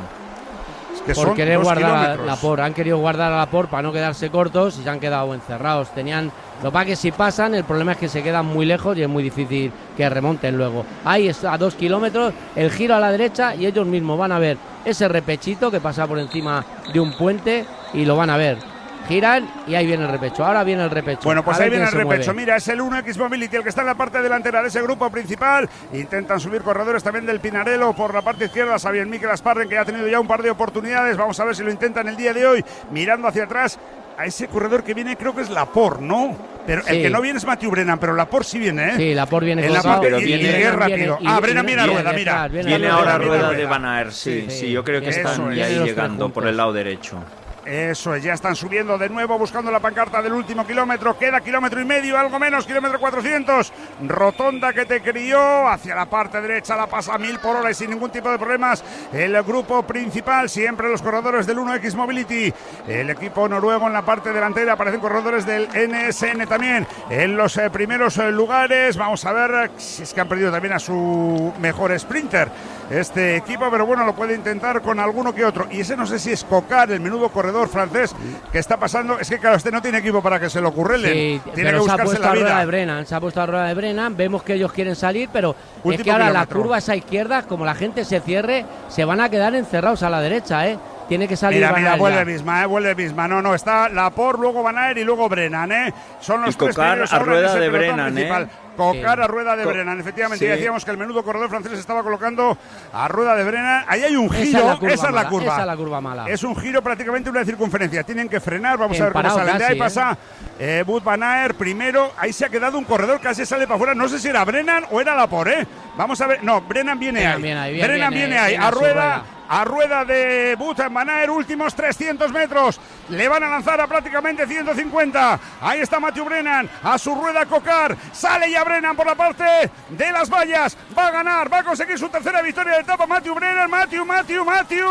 Que por son querer guardar a kilómetros. la han querido guardar a Laporte para no quedarse cortos y se han quedado encerrados. Tenían, lo que pasa es que si pasan, el problema es que se quedan muy lejos y es muy difícil que remonten luego. Ahí está, a dos kilómetros, el giro a la derecha y ellos mismos van a ver ese repechito que pasa por encima de un puente y lo van a ver. Giran y ahí viene el repecho. Ahora viene el repecho. Bueno, pues ahí viene el repecho. Mueve. Mira, es el uno equis Mobility el que está en la parte delantera de ese grupo principal. Intentan subir corredores también del Pinarello por la parte izquierda. Xavier Mikel Asparren, que ya ha tenido ya un par de oportunidades. Vamos a ver si lo intentan el día de hoy. Mirando hacia atrás a ese corredor que viene, creo que es Laporte, ¿no? Pero sí. El que no viene es Matthew Brennan, pero Laporte sí viene, ¿eh? Sí, Laporte viene en la colocado, parte, pero y, viene, y viene, rápido. Viene, ah, Brennan viene a rueda, viene, mira. Viene, viene ahora rueda, rueda rueda de Van Aert, sí, sí, sí, yo creo que Eso están es. ahí llegando por el lado derecho. Eso es, ya están subiendo de nuevo buscando la pancarta del último kilómetro. Queda kilómetro y medio, algo menos, kilómetro cuatrocientos. Rotonda que te crió hacia la parte derecha, la pasa a mil por hora y sin ningún tipo de problemas. El grupo principal, siempre los corredores del uno equis Mobility. El equipo noruego en la parte delantera, aparecen corredores del ene ese ene también en los eh, primeros eh, lugares. Vamos a ver si es que han perdido también a su mejor sprinter este equipo, pero bueno, lo puede intentar con alguno que otro. Y ese no sé si es Cocar, el menudo corredor francés que está pasando. Es que claro, este no tiene equipo para que se lo ocurrele. Sí, tiene pero que se ha buscarse puesto la a rueda vida. de Brennan, se ha puesto a rueda de Brennan. Vemos que ellos quieren salir, pero Último es que ahora kilómetro. la curva esa izquierda, como la gente se cierre, se van a quedar encerrados a la derecha, ¿eh? Tiene que salir. Mira, Van mira, Aert vuelve ya. Visma, eh, vuelve Visma. No, no, está Laporte, luego Van Aert y luego Brennan, ¿eh? Son los y tres Cocar primeros a ahora en rueda ese de pelotón Brennan, principal. ¿eh? Cocar Sí. a rueda de Co Brennan, efectivamente. sí. Ya decíamos que el menudo corredor francés estaba colocando a rueda de Brennan. Ahí hay un Esa giro, es la curva esa es la mala, curva. esa es la curva mala. Es un giro prácticamente una circunferencia. Tienen que frenar, vamos En a ver cómo parado salen de ahí. casi, Pasa eh, Wout van Aert primero. Ahí se ha quedado un corredor, casi sale para afuera. No sé si era Brennan o era Laporte, ¿eh? Vamos a ver. No, Brennan viene Brennan ahí. viene ahí, bien, Brennan viene, viene ahí, viene a a su rueda. rueda. A rueda de Wout van Aert, últimos trescientos metros. Le van a lanzar a prácticamente ciento cincuenta. Ahí está Matthew Brennan. A su rueda Cocar. Sale ya Brennan por la parte de las vallas. Va a ganar, va a conseguir su tercera victoria de etapa. Matthew Brennan, Matthew, Matthew, Matthew.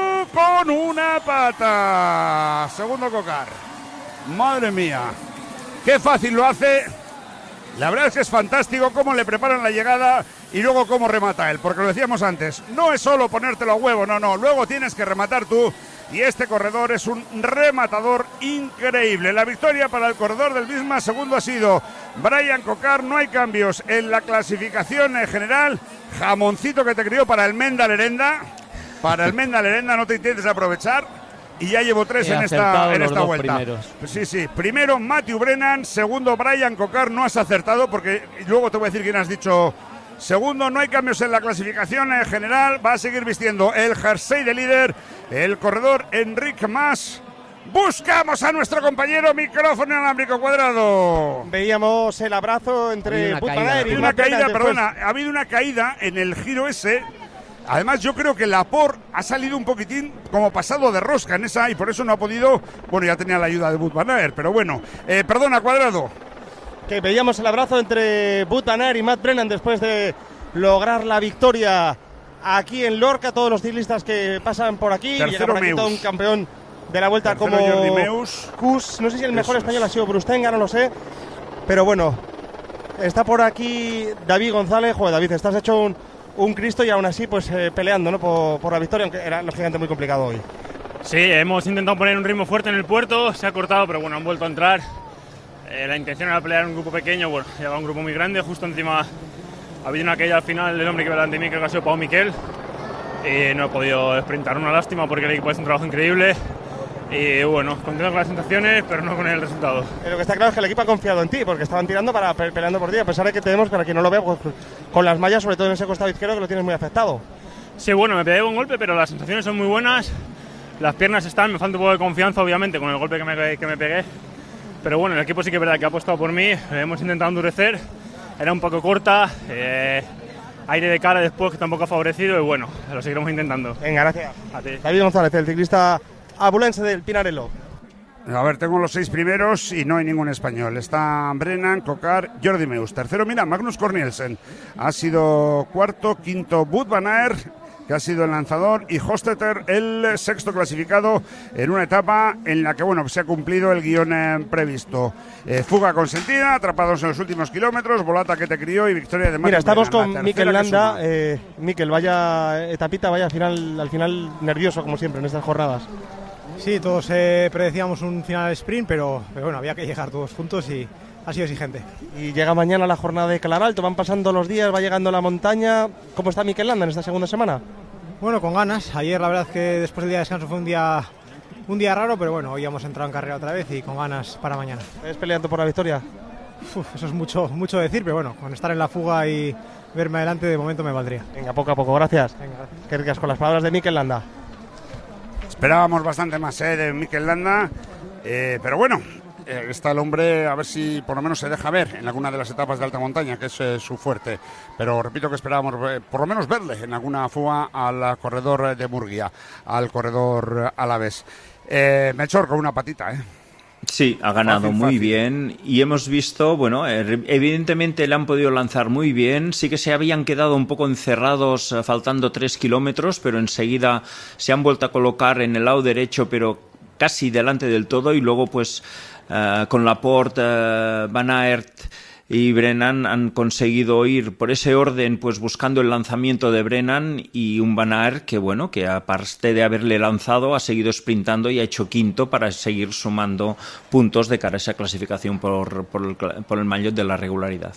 Con una pata. Segundo Cocar. Madre mía. Qué fácil lo hace. La verdad es que es fantástico cómo le preparan la llegada y luego cómo remata él, porque lo decíamos antes, no es solo ponértelo a huevo, no, no, luego tienes que rematar tú y este corredor es un rematador increíble. La victoria para el corredor del Visma, segundo ha sido Brian Cocar, no hay cambios en la clasificación en general, jamoncito que te crió para el Menda Lerenda, para el Menda Lerenda no te intentes aprovechar. Y ya llevo tres He en esta, en esta vuelta. Primeros. Sí, sí. Primero Matthew Brennan, segundo Brian Cocar, no has acertado porque luego te voy a decir quién has dicho segundo. No hay cambios en la clasificación en general. Va a seguir vistiendo el jersey de líder el corredor Enric Mas. Buscamos a nuestro compañero, micrófono inalámbrico Cuadrado. Veíamos el abrazo entre Wout van Aert y una caída, perdona, ha habido una caída en el giro ese. Además, yo creo que Laporte ha salido un poquitín como pasado de rosca en esa y por eso no ha podido. Bueno, ya tenía la ayuda de Wout van Aert, pero bueno. Eh, perdona, Cuadrado. Que veíamos el abrazo entre Wout van Aert y Matt Brennan después de lograr la victoria aquí en Lorca. Todos los ciclistas que pasan por aquí. Tercero Meus. Todo un campeón de la vuelta Tercero como Jordi Meus. Kuss. No sé si el mejor eso español es. ha sido Brustenga, no lo sé. Pero bueno, está por aquí David González. Joder, David, estás hecho un. Un Cristo y aún así pues eh, peleando, ¿no? por, por la victoria, aunque era lógicamente muy complicado hoy. Sí, hemos intentado poner un ritmo fuerte en el puerto, se ha cortado, pero bueno, han vuelto a entrar. Eh, la intención era pelear en un grupo pequeño, bueno, llevaba un grupo muy grande, justo encima ha habido una caída al final del hombre que iba delante de mí, creo que ha sido Pau Miquel, y no he podido sprintar, una lástima porque el equipo hace un trabajo increíble. Y bueno, contento con las sensaciones, pero no con el resultado. Lo que está claro es que el equipo ha confiado en ti, porque estaban tirando para pe peleando por ti, a pesar de que tenemos, para quien no lo vea, pues, con las mallas, sobre todo en ese costado izquierdo, que lo tienes muy afectado. Sí, bueno, me pegué un golpe, pero las sensaciones son muy buenas. Las piernas están, me falta un poco de confianza, obviamente, con el golpe que me, que me pegué. Pero bueno, el equipo sí que es verdad que ha apostado por mí, hemos intentado endurecer, era un poco corta, eh, aire de cara después que tampoco ha favorecido, y bueno, lo seguiremos intentando. Venga, gracias. A ti. David González, el ciclista abulense del Pinarello. A ver, tengo los seis primeros y no hay ningún español. Está Brennan, Cocar, Jordi Meus. Tercero, mira, Magnus Cornielsen. Ha sido cuarto, quinto, Wout van Aert, que ha sido el lanzador, y Hostetter, el sexto clasificado en una etapa en la que, bueno, se ha cumplido el guión eh, previsto. Eh, fuga consentida, atrapados en los últimos kilómetros, volata que te crió y victoria de Magnus. Mira, estamos Brennan, con Mikel Landa. Eh, Mikel, vaya etapita, vaya al final, al final nervioso, como siempre, en estas jornadas. Sí, todos eh, predecíamos un final sprint, pero, pero bueno, había que llegar todos juntos y ha sido exigente. Y llega mañana la jornada de Clavalto, van pasando los días, va llegando la montaña. ¿Cómo está Mikel Landa en esta segunda semana? Bueno, con ganas. Ayer la verdad que después del día de descanso fue un día un día raro, pero bueno, hoy hemos entrado en carrera otra vez y con ganas para mañana. ¿Estás peleando por la victoria? Uf, eso es mucho, mucho decir, pero bueno, con estar en la fuga y verme adelante de momento me valdría. Venga, poco a poco, gracias. Venga, gracias. Qué ricas con las palabras de Mikel Landa. Esperábamos bastante más eh, de Mikel Landa, eh, pero bueno, eh, está el hombre a ver si por lo menos se deja ver en alguna de las etapas de alta montaña, que es eh, su fuerte. Pero repito que esperábamos eh, por lo menos verle en alguna fuga al corredor de Murguía, al corredor alavés. Eh, Melchor con una patita, ¿eh? Sí, ha ganado fácil, muy fácil. bien y hemos visto, bueno, evidentemente le han podido lanzar muy bien, sí que se habían quedado un poco encerrados faltando tres kilómetros, pero enseguida se han vuelto a colocar en el lado derecho, pero casi delante del todo, y luego pues uh, con Laporte, uh, Van Aert y Brennan han conseguido ir por ese orden, pues buscando el lanzamiento de Brennan, y un Van Aert que, bueno, que aparte de haberle lanzado, ha seguido sprintando y ha hecho quinto para seguir sumando puntos de cara a esa clasificación por, por, el, por el maillot de la regularidad.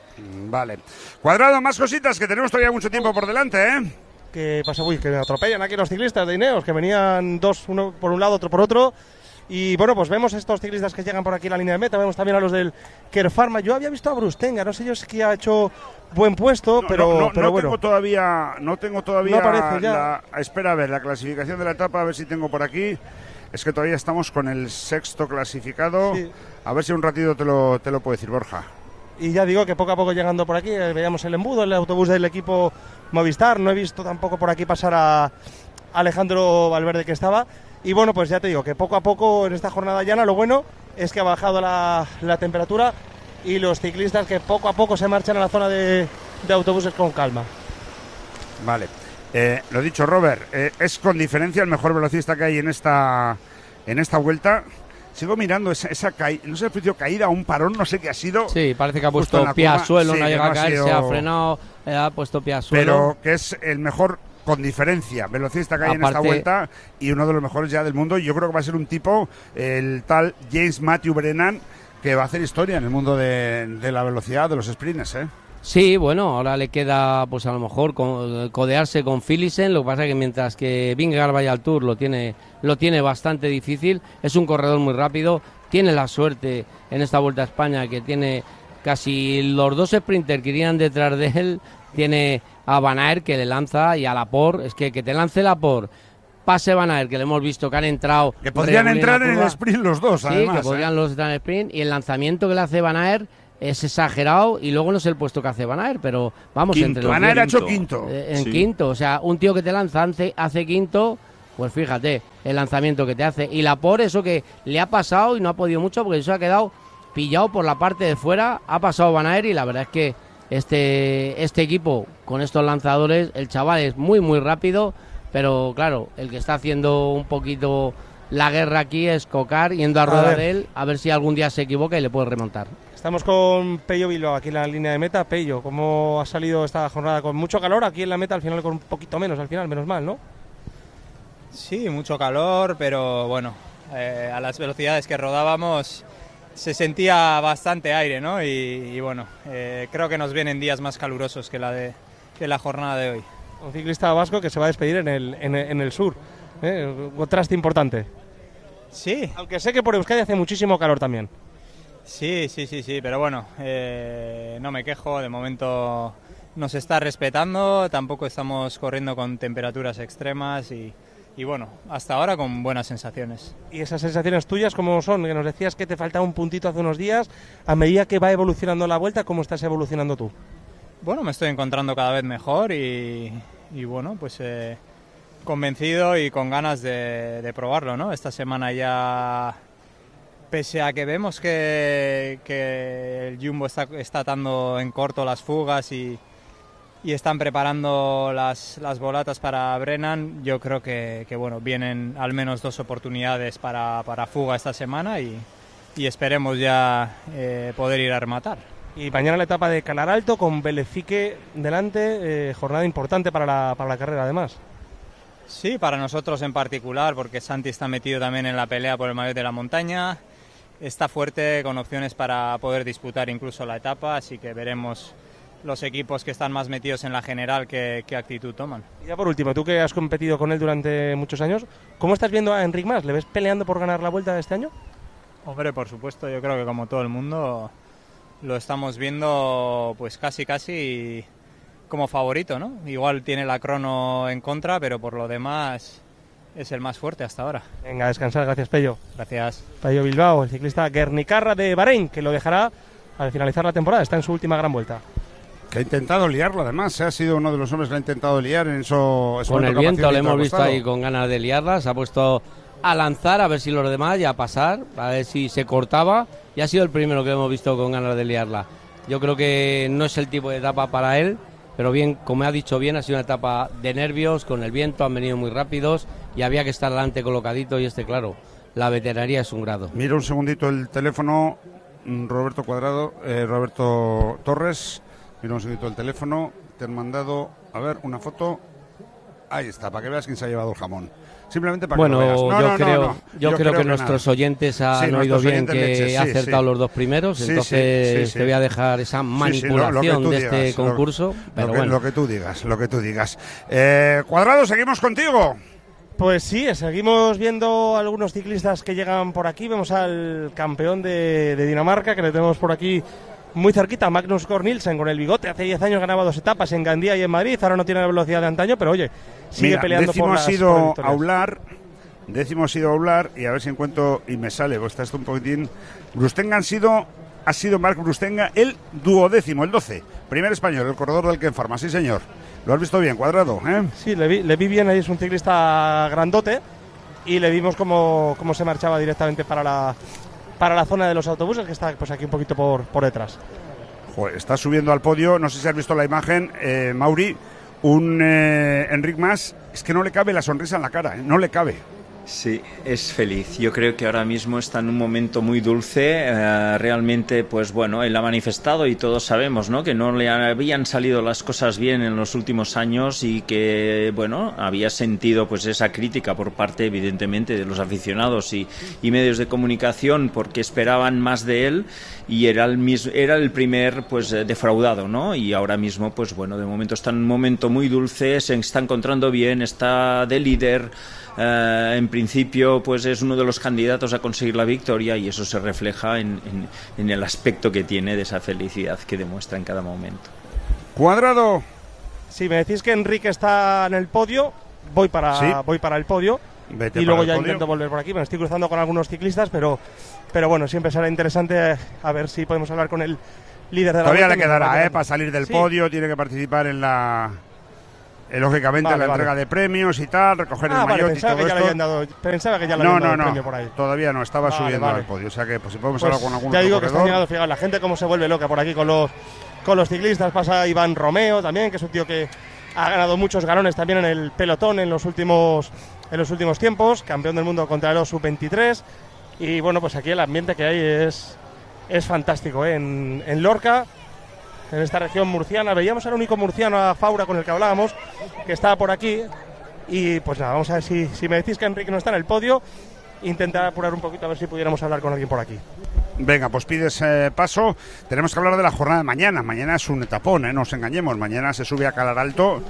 Vale. Cuadrado, más cositas, que tenemos todavía mucho tiempo por delante, ¿eh? ¿Qué pasa? Uy, que me atropellan aquí los ciclistas de Ineos, que venían dos, uno por un lado, otro por otro. Y bueno, pues vemos estos ciclistas que llegan por aquí a la línea de meta, vemos también a los del Care Pharma. Yo había visto a Brustenga, no sé yo si que ha hecho buen puesto, no, pero, no, no, pero no bueno. Tengo todavía, no tengo todavía no aparece ya. La, espera a ver la clasificación de la etapa, a ver si tengo por aquí. Es que todavía estamos con el sexto clasificado. Sí. A ver si un ratito te lo, te lo puedo decir, Borja. Y ya digo que poco a poco llegando por aquí, eh, veíamos el embudo, el autobús del equipo Movistar. No he visto tampoco por aquí pasar a Alejandro Valverde, que estaba. Y bueno, pues ya te digo que poco a poco en esta jornada llana lo bueno es que ha bajado la, la temperatura y los ciclistas que poco a poco se marchan a la zona de, de autobuses con calma. Vale, eh, lo dicho, Robert, eh, es con diferencia el mejor velocista que hay en esta, en esta vuelta. sigo mirando esa, esa caída, no sé si ha caída o un parón, no sé qué ha sido. Sí, parece que ha puesto pie al suelo, sí, no ha llegado a caer, sido... se ha frenado, eh, ha puesto pie al suelo. Pero que es el mejor, con diferencia, velocista que hay Aparte, en esta vuelta y uno de los mejores ya del mundo. Yo creo que va a ser un tipo, el tal James Matthew Brennan, que va a hacer historia en el mundo de, de la velocidad, de los sprints, ¿eh? Sí, bueno, ahora le queda pues a lo mejor con, codearse con Philipsen, lo que pasa es que mientras que Vingegaard vaya al Tour lo tiene, lo tiene bastante difícil, es un corredor muy rápido, tiene la suerte en esta Vuelta a España que tiene casi los dos sprinters que irían detrás de él, tiene a Van Aert que le lanza y a Laporte, es que que te lance Laporte, pase Van Aert, que le hemos visto que han entrado... Que podrían entrar en, en el sprint los dos, sí, además. Sí, que podrían ¿eh? los entrar en el sprint, y el lanzamiento que le hace Van Aert es exagerado, y luego no sé el puesto que hace Van Aert, pero vamos, quinto. entre los Van Aert ha hecho quinto. Eh, en sí. quinto, o sea, un tío que te lanza hace, hace quinto, pues fíjate, el lanzamiento que te hace. Y Laporte, eso que le ha pasado y no ha podido mucho, porque eso ha quedado pillado por la parte de fuera, ha pasado Van Aert, y la verdad es que este, este equipo, con estos lanzadores, el chaval es muy, muy rápido, pero claro, el que está haciendo un poquito la guerra aquí es Cocar, yendo a rueda de él, a ver si algún día se equivoca y le puede remontar. Estamos con Pello Bilbao aquí en la línea de meta. Pello, ¿cómo ha salido esta jornada? Con mucho calor aquí en la meta, al final con un poquito menos, al final, menos mal, ¿no? Sí, mucho calor, pero bueno, eh, a las velocidades que rodábamos se sentía bastante aire, ¿no? Y, y bueno, eh, creo que nos vienen días más calurosos que la, de, que la jornada de hoy. Un ciclista vasco que se va a despedir en el, en el, en el sur, ¿eh? Un contraste importante. Sí. Aunque sé que por Euskadi hace muchísimo calor también. Sí, sí, sí, sí, pero bueno, eh, no me quejo, de momento nos está respetando, tampoco estamos corriendo con temperaturas extremas y, y bueno, hasta ahora con buenas sensaciones. ¿Y esas sensaciones tuyas cómo son? Que nos decías que te faltaba un puntito hace unos días, a medida que va evolucionando la vuelta, ¿cómo estás evolucionando tú? Bueno, me estoy encontrando cada vez mejor y, y bueno, pues eh, convencido y con ganas de, de probarlo, ¿no? Esta semana ya... Pese a que vemos que, que el Jumbo está, está atando en corto las fugas y, y están preparando las, las volatas para Brennan, yo creo que, que bueno, vienen al menos dos oportunidades para, para fuga esta semana y, y esperemos ya eh, poder ir a rematar. Y mañana la etapa de Calar Alto con Belefique delante, eh, jornada importante para la, para la carrera además. Sí, para nosotros en particular, porque Santi está metido también en la pelea por el maillot de la montaña. Está fuerte, con opciones para poder disputar incluso la etapa, así que veremos los equipos que están más metidos en la general qué, qué actitud toman. Y ya por último, tú que has competido con él durante muchos años, ¿cómo estás viendo a Enric Mas? ¿Le ves peleando por ganar la Vuelta de este año? Hombre, por supuesto, yo creo que como todo el mundo lo estamos viendo pues casi casi como favorito, ¿no? Igual tiene la crono en contra, pero por lo demás... es el más fuerte hasta ahora. Venga, a descansar, gracias Pello. Gracias. Pello Bilbao, el ciclista guernicarra de Bahrein, que lo dejará al finalizar la temporada, está en su última gran vuelta. Que ha intentado liarlo además, ¿eh? Ha sido uno de los hombres que ha intentado liar en eso. Con el viento le hemos visto ahí con ganas de liarla, se ha puesto a lanzar a ver si los demás ya a pasar, a ver si se cortaba, y ha sido el primero que hemos visto con ganas de liarla. Yo creo que no es el tipo de etapa para él, pero bien, como ha dicho bien, ha sido una etapa de nervios, con el viento, han venido muy rápidos y había que estar delante colocadito y este, claro, la veteranía es un grado. Mira un segundito el teléfono, Roberto Cuadrado, eh, Roberto Torres, mira un segundito el teléfono, te han mandado, a ver, una foto, ahí está, para que veas quién se ha llevado el jamón. Simplemente para bueno, que lo veas. No, yo, no, creo, no, no. yo, yo creo, creo que, que nuestros nada. oyentes han sí, oído bien que leche, sí, ha acertado sí. los dos primeros, sí, entonces sí, sí, sí. te voy a dejar esa manipulación sí, sí, lo, lo de digas, este concurso. Lo, pero lo, que, bueno. lo que tú digas, lo que tú digas. Eh, Cuadrado, seguimos contigo. Pues sí, seguimos viendo algunos ciclistas que llegan por aquí. Vemos al campeón de, de Dinamarca, que le tenemos por aquí muy cerquita, Magnus Cort Nielsen, con el bigote. Hace diez años ganaba dos etapas en Gandía y en Madrid. Ahora no tiene la velocidad de antaño, pero oye, sigue Mira, peleando por las ha sido por Aular, décimo ha sido Aular, y a ver si encuentro y me sale, pues está esto un poquitín. Brustenga han sido, ha sido Marc Brustenga el duodécimo, el doce. Primer español, el corredor del Ken Pharma, sí señor. ¿Lo has visto bien, Cuadrado? ¿eh? Sí, le vi, le vi bien, ahí es un ciclista grandote y le vimos cómo, cómo se marchaba directamente para la, para la zona de los autobuses, que está pues aquí un poquito por, por detrás. Joder, está subiendo al podio, no sé si has visto la imagen, eh, Mauri, un eh, Enric Mas, es que no le cabe la sonrisa en la cara, ¿eh? No le cabe. Sí, es feliz. Yo creo que ahora mismo está en un momento muy dulce. Eh, realmente, pues bueno, él ha manifestado y todos sabemos, ¿no?, que no le habían salido las cosas bien en los últimos años y que, bueno, había sentido pues esa crítica por parte, evidentemente, de los aficionados y, y medios de comunicación porque esperaban más de él y era el mismo, era el primer pues defraudado, ¿no? Y ahora mismo, pues bueno, de momento está en un momento muy dulce, se está encontrando bien, está de líder. Uh, en principio pues es uno de los candidatos a conseguir la victoria y eso se refleja en, en, en el aspecto que tiene de esa felicidad que demuestra en cada momento. Cuadrado. Si me decís que Enrique está en el podio, voy para, ¿Sí? voy para el podio. Vete y luego para ya el podio. Intento volver por aquí. Me estoy cruzando con algunos ciclistas, pero, pero bueno, siempre será interesante a ver si podemos hablar con el líder de la Todavía vuelta. le quedará, ¿eh? Para salir del sí. podio, tiene que participar en la... Eh, lógicamente vale, la vale. entrega de premios y tal, recoger ah, el vale, maillot y pensaba todo que ya le esto. habían dado, pensaba que ya le No, habían dado no, el no, premio por ahí. todavía no, estaba Vale, subiendo vale. al podio, o sea que pues, si podemos Pues hablar con algún ya otro digo que están corredor. llegando, fijaos, la gente cómo se vuelve loca por aquí con los, con los ciclistas. Pasa Iván Romeo también, que es un tío que ha ganado muchos galones también en el pelotón en los últimos, en los últimos tiempos, campeón del mundo contra los sub veintitrés. Y bueno, pues aquí el ambiente que hay es, es fantástico, ¿eh? en, en Lorca, en esta región murciana. Veíamos al único murciano, a Faura, con el que hablábamos, que estaba por aquí. Y pues nada, vamos a ver si, si me decís que Enrique no está en el podio, intentar apurar un poquito a ver si pudiéramos hablar con alguien por aquí. Venga, pues pides eh, paso. Tenemos que hablar de la jornada de mañana. Mañana es un etapón, ¿eh? No nos engañemos. Mañana se sube a Calar Alto.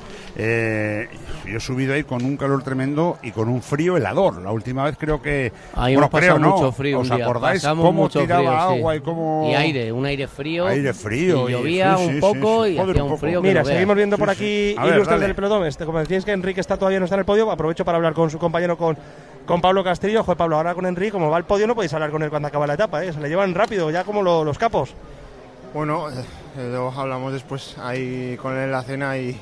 Eh, yo he subido ahí con un calor tremendo y con un frío helador. La última vez creo que... Ahí bueno, hemos pasado creo, ¿no? mucho frío. ¿Os un día. acordáis Pasamos cómo mucho tiraba frío, agua sí. y cómo... Y aire, un aire frío. Aire frío. Y y- llovía sí, un sí, poco sí, y sí. Joder, hacía un un poco. frío que Mira, no veas. seguimos viendo Sí, por sí. aquí A ver, ilustres dale. del pelotón. Este, como decís que Enrique está todavía no está en el podio, aprovecho para hablar con su compañero, con, con Pablo Castillo. Joder, Pablo, ahora con Enrique, como va al podio, no podéis hablar con él cuando acaba la etapa, ¿eh? Se le llevan rápido, ya como lo- los capos. Bueno, eh, luego hablamos después ahí con él en la cena y,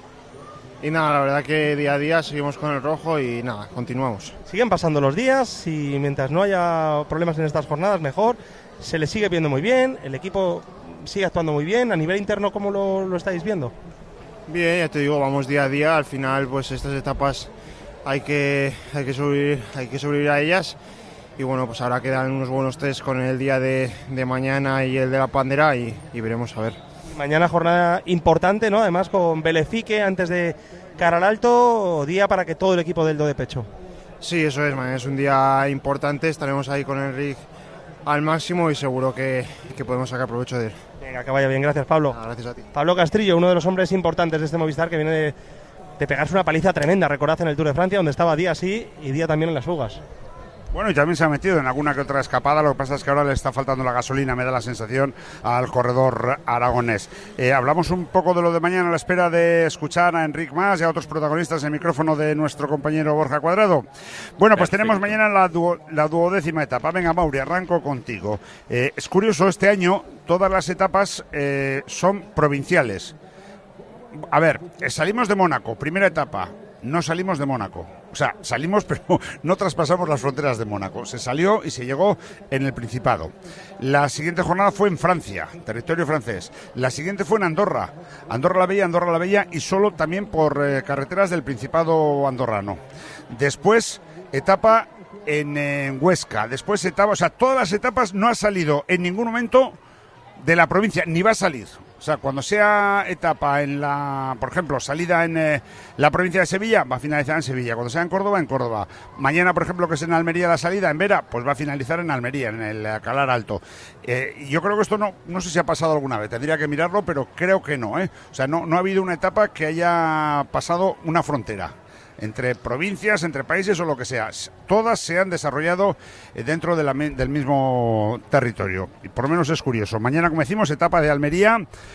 y nada, la verdad que día a día seguimos con el rojo y nada, continuamos. Siguen pasando los días y mientras no haya problemas en estas jornadas, mejor. Se le sigue viendo muy bien, el equipo sigue actuando muy bien. A nivel interno, ¿cómo lo, lo estáis viendo? Bien, ya te digo, vamos día a día, al final pues estas etapas hay que, hay que, sobrevivir, hay que sobrevivir a ellas. Y bueno, pues ahora quedan unos buenos test con el día de, de mañana y el de la Pandera y, y veremos a ver. Mañana jornada importante, ¿no? Además con Belefique antes de Calar Alto, día para que todo el equipo del Do de pecho. Sí, eso es, mañana es un día importante, estaremos ahí con Enrique al máximo y seguro que, que podemos sacar provecho de él. Venga, que vaya bien, gracias Pablo. Nada, gracias a ti. Pablo Castrillo, uno de los hombres importantes de este Movistar, que viene de, de pegarse una paliza tremenda, recordad, en el Tour de Francia, donde estaba día sí y día también en las fugas. Bueno, y también se ha metido en alguna que otra escapada. Lo que pasa es que ahora le está faltando la gasolina, me da la sensación, al corredor aragonés. Eh, hablamos un poco de lo de mañana a la espera de escuchar a Enric Mas y a otros protagonistas en el micrófono de nuestro compañero Borja Cuadrado. Bueno, pues Perfecto. tenemos mañana la, duo, la duodécima etapa. Venga, Mauri, arranco contigo. Eh, es curioso, este año todas las etapas eh, son provinciales. A ver, eh, salimos de Mónaco, primera etapa. No salimos de Mónaco. O sea, salimos pero no traspasamos las fronteras de Mónaco. Se salió y se llegó en el Principado. La siguiente jornada fue en Francia, territorio francés. La siguiente fue en Andorra. Andorra la Bella, Andorra la Bella y solo también por eh, carreteras del Principado andorrano. Después, etapa en, en Huesca. Después etapa, o sea, todas las etapas no ha salido en ningún momento de la provincia, ni va a salir. O sea, cuando sea etapa en la, por ejemplo, salida en eh, la provincia de Sevilla, va a finalizar en Sevilla. Cuando sea en Córdoba, en Córdoba. Mañana, por ejemplo, que es en Almería la salida, en Vera, pues va a finalizar en Almería, en el eh, Calar Alto. Eh, yo creo que esto no, no sé si ha pasado alguna vez, tendría que mirarlo, pero creo que no, ¿eh? O sea, no, no ha habido una etapa que haya pasado una frontera entre provincias, entre países o lo que sea. Todas se han desarrollado dentro de la, del mismo territorio. Y por lo menos es curioso. Mañana, como decimos, etapa de Almería,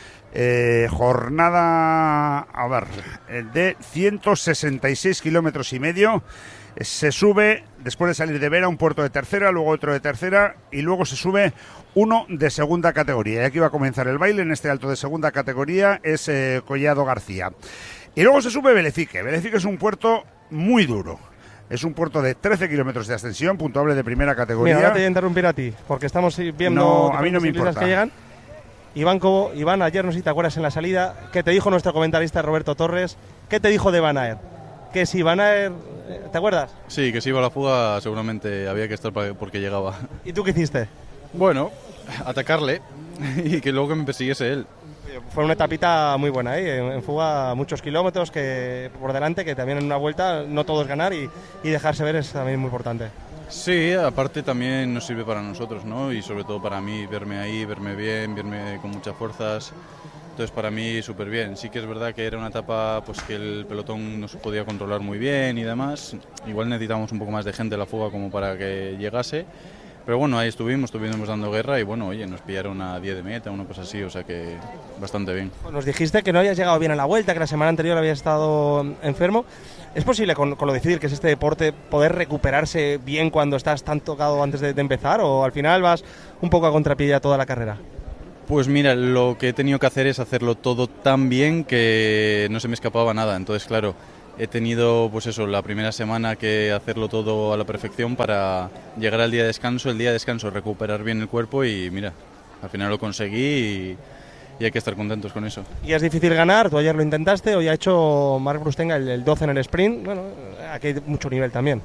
eh, jornada, a ver, de ciento sesenta y seis kilómetros y medio. Se sube, después de salir de Vera, un puerto de tercera, luego otro de tercera y luego se sube uno de segunda categoría. Y aquí va a comenzar el baile en este alto de segunda categoría, es eh, Collado García. Y luego se sube Belefique. Belefique es un puerto muy duro. Es un puerto de trece kilómetros de ascensión, puntuable de primera categoría. Mira, ahora te voy a interrumpir a ti, porque estamos viendo No, a mí no me ciclistas importa. que llegan. Iván Cobo, Iván, ayer no sé si te acuerdas en la salida, ¿qué te dijo nuestro comentarista Roberto Torres? ¿Qué te dijo de Van Aert? que si Van Aert, ¿te acuerdas? Sí, que si iba a la fuga seguramente había que estar porque llegaba. ¿Y tú qué hiciste? Bueno, atacarle y que luego que me persiguiese él. Fue una etapita muy buena, ¿eh? En, en fuga muchos kilómetros que por delante, que también en una vuelta no todo es ganar y, y dejarse ver es también muy importante. Sí, aparte también nos sirve para nosotros, ¿no? Y sobre todo para mí, verme ahí, verme bien, verme con muchas fuerzas. Entonces para mí súper bien. Sí que es verdad que era una etapa pues que el pelotón no se podía controlar muy bien y demás. Igual necesitamos un poco más de gente en la fuga como para que llegase. Pero bueno, ahí estuvimos, estuvimos dando guerra y bueno, oye, nos pillaron a diez de meta, una cosa así, o sea que bastante bien. Nos dijiste que no habías llegado bien a la vuelta, que la semana anterior habías estado enfermo. ¿Es posible con, con lo difícil que es este deporte poder recuperarse bien cuando estás tan tocado antes de, de empezar o al final vas un poco a contrapié ya toda la carrera? Pues mira, lo que he tenido que hacer es hacerlo todo tan bien que no se me escapaba nada. Entonces, claro, he tenido pues eso, la primera semana que hacerlo todo a la perfección para llegar al día de descanso, el día de descanso recuperar bien el cuerpo y mira, al final lo conseguí y, y hay que estar contentos con eso. Y es difícil ganar, tú ayer lo intentaste, hoy ha hecho Marc Brustenga el, el doce en el sprint, bueno, aquí hay mucho nivel también.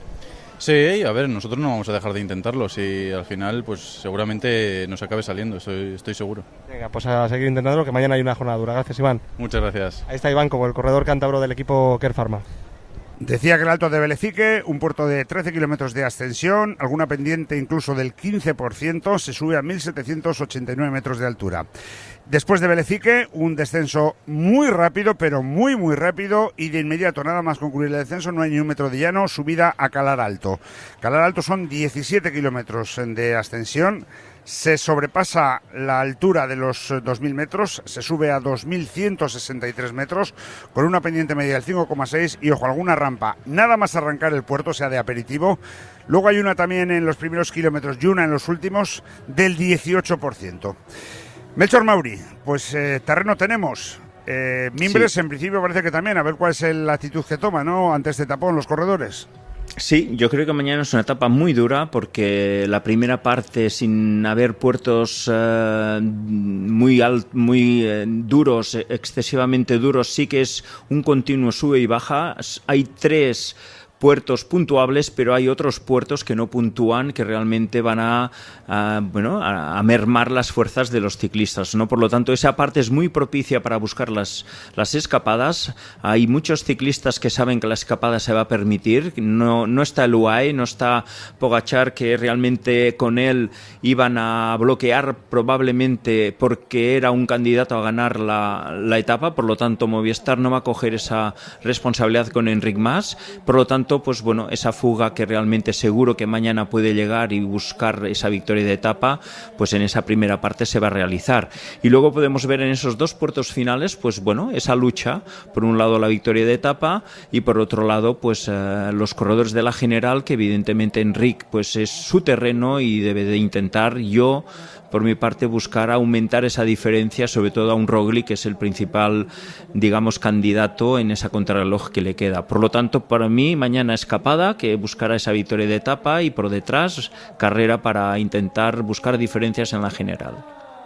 Sí, a ver, nosotros no vamos a dejar de intentarlo, si al final pues seguramente nos acabe saliendo, estoy, estoy seguro. Venga, pues a seguir intentándolo, que mañana hay una jornada dura. Gracias, Iván. Muchas gracias. Ahí está Iván, como el corredor cántabro del equipo Care Pharma. Decía que el Alto de Velecique, un puerto de trece kilómetros de ascensión, alguna pendiente incluso del quince por ciento, se sube a mil setecientos ochenta y nueve metros de altura. Después de Velecique, un descenso muy rápido, pero muy muy rápido, y de inmediato, nada más concluir el descenso, no hay ni un metro de llano, subida a Calar Alto. Calar Alto son diecisiete kilómetros de ascensión, se sobrepasa la altura de los dos mil metros, se sube a dos mil ciento sesenta y tres metros, con una pendiente media del cinco coma seis y, ojo, alguna rampa. Nada más arrancar el puerto, sea de aperitivo. Luego hay una también en los primeros kilómetros y una en los últimos del dieciocho por ciento. Melchor Mauri, pues eh, terreno tenemos. Eh, Mimbres, sí. En principio parece que también, a ver cuál es la actitud que toma, ¿no?, ante este tapón los corredores. Sí, yo creo que mañana es una etapa muy dura porque la primera parte, sin haber puertos eh, muy, alt, muy eh, duros, excesivamente duros, sí que es un continuo sube y baja. Hay tres puertos puntuables, pero hay otros puertos que no puntúan, que realmente van a, a bueno a, a mermar las fuerzas de los ciclistas, ¿no? Por lo tanto, esa parte es muy propicia para buscar las, las escapadas. Hay muchos ciclistas que saben que la escapada se va a permitir. No, no está el U A E, no está Pogačar, que realmente con él iban a bloquear probablemente porque era un candidato a ganar la, la etapa. Por lo tanto, Movistar no va a coger esa responsabilidad con Enric Mas. Por lo tanto, pues bueno, esa fuga que realmente seguro que mañana puede llegar y buscar esa victoria de etapa, pues en esa primera parte se va a realizar. Y luego podemos ver en esos dos puertos finales, pues bueno, esa lucha, por un lado la victoria de etapa y por otro lado, pues eh, los corredores de la general, que evidentemente Enric pues es su terreno y debe de intentar, yo por mi parte, buscar aumentar esa diferencia, sobre todo a un Roglic, que es el principal, digamos, candidato en esa contrarreloj que le queda. Por lo tanto, para mí, mañana escapada, que buscará esa victoria de etapa, y por detrás, carrera para intentar buscar diferencias en la general.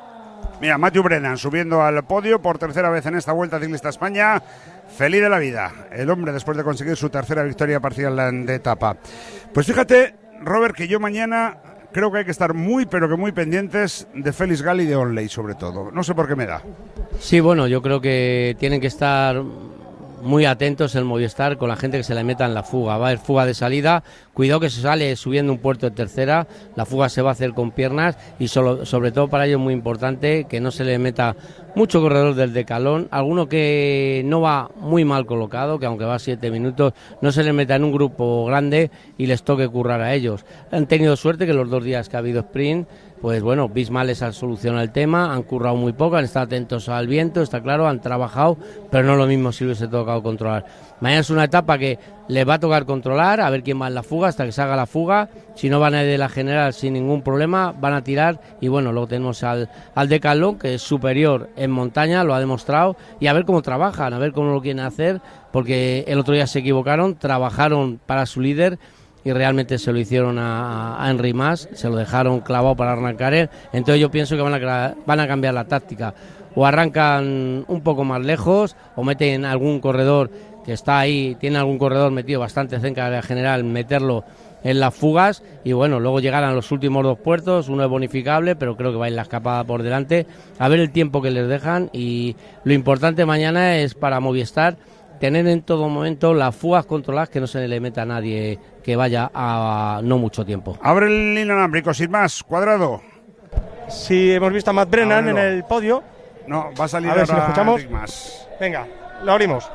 Mira, Matthew Brennan subiendo al podio por tercera vez en esta Vuelta Ciclista España. Feliz de la vida, el hombre, después de conseguir su tercera victoria parcial de etapa. Pues fíjate, Robert, que yo mañana creo que hay que estar muy, pero que muy pendientes de Félix Gal y de Onley, sobre todo. No sé por qué me da. Sí, bueno, yo creo que tienen que estar muy atentos el Movistar con la gente que se le meta en la fuga. Va a haber fuga de salida, cuidado que se sale subiendo un puerto de tercera, la fuga se va a hacer con piernas y solo, sobre todo para ellos es muy importante que no se le meta mucho corredor del decalón, alguno que no va muy mal colocado, que aunque va a siete minutos, no se le meta en un grupo grande y les toque currar a ellos. Han tenido suerte que los dos días que ha habido sprint, pues bueno, Bismal les ha solucionado el tema, han currado muy poco, han estado atentos al viento, está claro, han trabajado, pero no lo mismo si hubiese tocado controlar. Mañana es una etapa que les va a tocar controlar, a ver quién va en la fuga, hasta que se haga la fuga. Si no van a ir de la general sin ningún problema, van a tirar. Y bueno, luego tenemos al, al Decathlon, que es superior en montaña, lo ha demostrado. Y a ver cómo trabajan, a ver cómo lo quieren hacer, porque el otro día se equivocaron, trabajaron para su líder y realmente se lo hicieron a, a Enric Mas, se lo dejaron clavado para arrancar él. Entonces yo pienso que van a, van a cambiar la táctica. O arrancan un poco más lejos, o meten algún corredor que está ahí, tiene algún corredor metido bastante cerca de la general, meterlo en las fugas, y bueno, luego llegarán los últimos dos puertos, uno es bonificable, pero creo que va a ir la escapada por delante, a ver el tiempo que les dejan, y lo importante mañana es para Movistar tener en todo momento las fugas controladas, que no se le meta a nadie que vaya a no mucho tiempo. Abre el inalámbrico, sin más, Cuadrado. Si hemos visto a Matt Brennan en el podio. No, va a salir a ver ahora si lo escuchamos. Enric Mas. Venga, lo abrimos.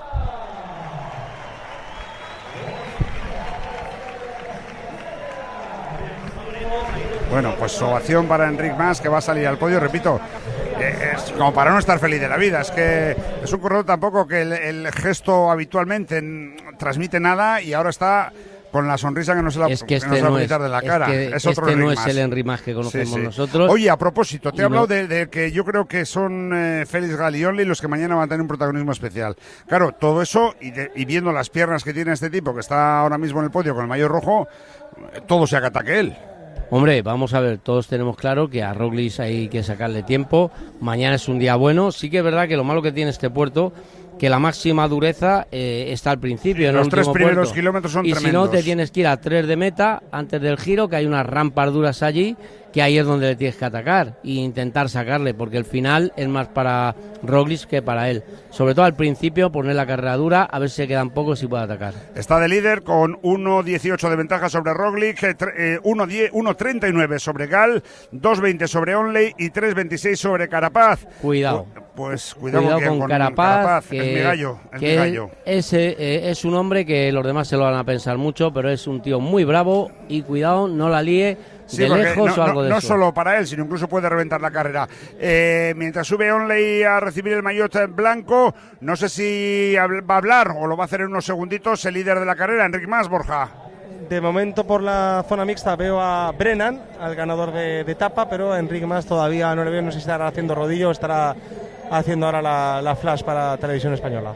Bueno, pues ovación para Enric Mas, que va a salir al podio, repito, eh, es como para no estar feliz de la vida. Es que es un corredor tampoco que el, el gesto habitualmente n- transmite nada, y ahora está con la sonrisa que no se la, es que que este no se la no puede es, quitar de la cara. Es, que, es otro este Enric no es Mas. el Enric Mas que conocemos Sí, sí. nosotros. Oye, a propósito, te he Y hablado no- de, de que yo creo que son eh, Félix Gal y Onley los que mañana van a tener un protagonismo especial. Claro, todo eso, y, de- y viendo las piernas que tiene este tipo, que está ahora mismo en el podio con el maillot rojo, eh, todo se acata que él. Hombre, vamos a ver, todos tenemos claro que a Roglic hay que sacarle tiempo. Mañana es un día bueno. Sí que es verdad que lo malo que tiene este puerto, que la máxima dureza eh, está al principio, Sí, en los el tres último primeros puerto. kilómetros son y si tremendos. no, te tienes que ir a tres de meta antes del giro, que hay unas rampas duras allí, que ahí es donde le tienes que atacar e intentar sacarle, porque el final es más para Roglic que para él. Sobre todo al principio, poner la carrera dura, a ver si se quedan pocos y puede atacar. Está de líder con uno dieciocho de ventaja sobre Roglic, eh, tre- eh, uno treinta y nueve sobre Gal, dos veinte sobre Onley y tres veintiséis sobre Carapaz. Cuidado. Pu- Pues cuidado, Cuidado con, con, con Carapaz, que, es mi gallo, es que mi gallo. Ese, eh, es un hombre que los demás se lo van a pensar mucho, pero es un tío muy bravo y cuidado, no la líe Sí, de porque lejos no, o algo no, de no eso. solo para él, sino incluso puede reventar la carrera. Eh, mientras sube Onley a recibir el maillot en blanco, no sé si habl- va a hablar o lo va a hacer en unos segunditos el líder de la carrera, Enric Mas, Borja. De momento por la zona mixta veo a Brennan, al ganador de, de etapa, pero a Enric Mas todavía no le veo, no sé si estará haciendo rodillo o estará haciendo ahora la, la flash para Televisión Española.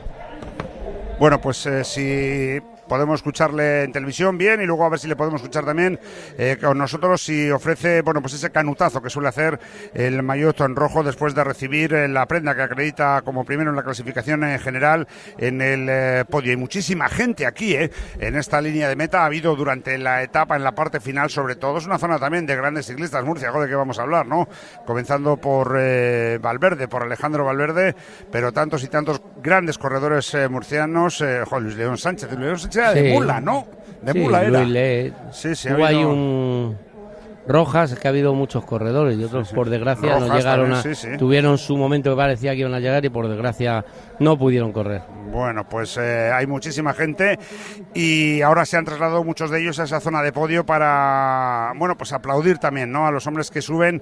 Bueno, pues eh, si podemos escucharle en televisión bien, y luego a ver si le podemos escuchar también eh, con nosotros si ofrece, bueno, pues ese canutazo que suele hacer el maillot en rojo después de recibir eh, la prenda que acredita como primero en la clasificación en general en el eh, podio. Hay muchísima gente aquí, eh, en esta línea de meta. Ha habido durante la etapa, en la parte final sobre todo. Es una zona también de grandes ciclistas, Murcia, algo de que vamos a hablar, ¿no? Comenzando por eh, Valverde, por Alejandro Valverde, pero tantos y tantos grandes corredores eh, murcianos, eh, Juan Luis León Sánchez, Luis León Sánchez era de Sí. mula, ¿no? De Sí, mula era. Luis Le- Sí, sí, ha Hubo ahí habido- un Rojas, es que ha habido muchos corredores y otros, Sí, sí. por desgracia, no Rojas llegaron también, a... sí, sí. Tuvieron su momento que parecía que iban a llegar y por desgracia no pudieron correr. Bueno, pues eh, hay muchísima gente y ahora se han trasladado muchos de ellos a esa zona de podio para, bueno, pues aplaudir también, ¿no?, a los hombres que suben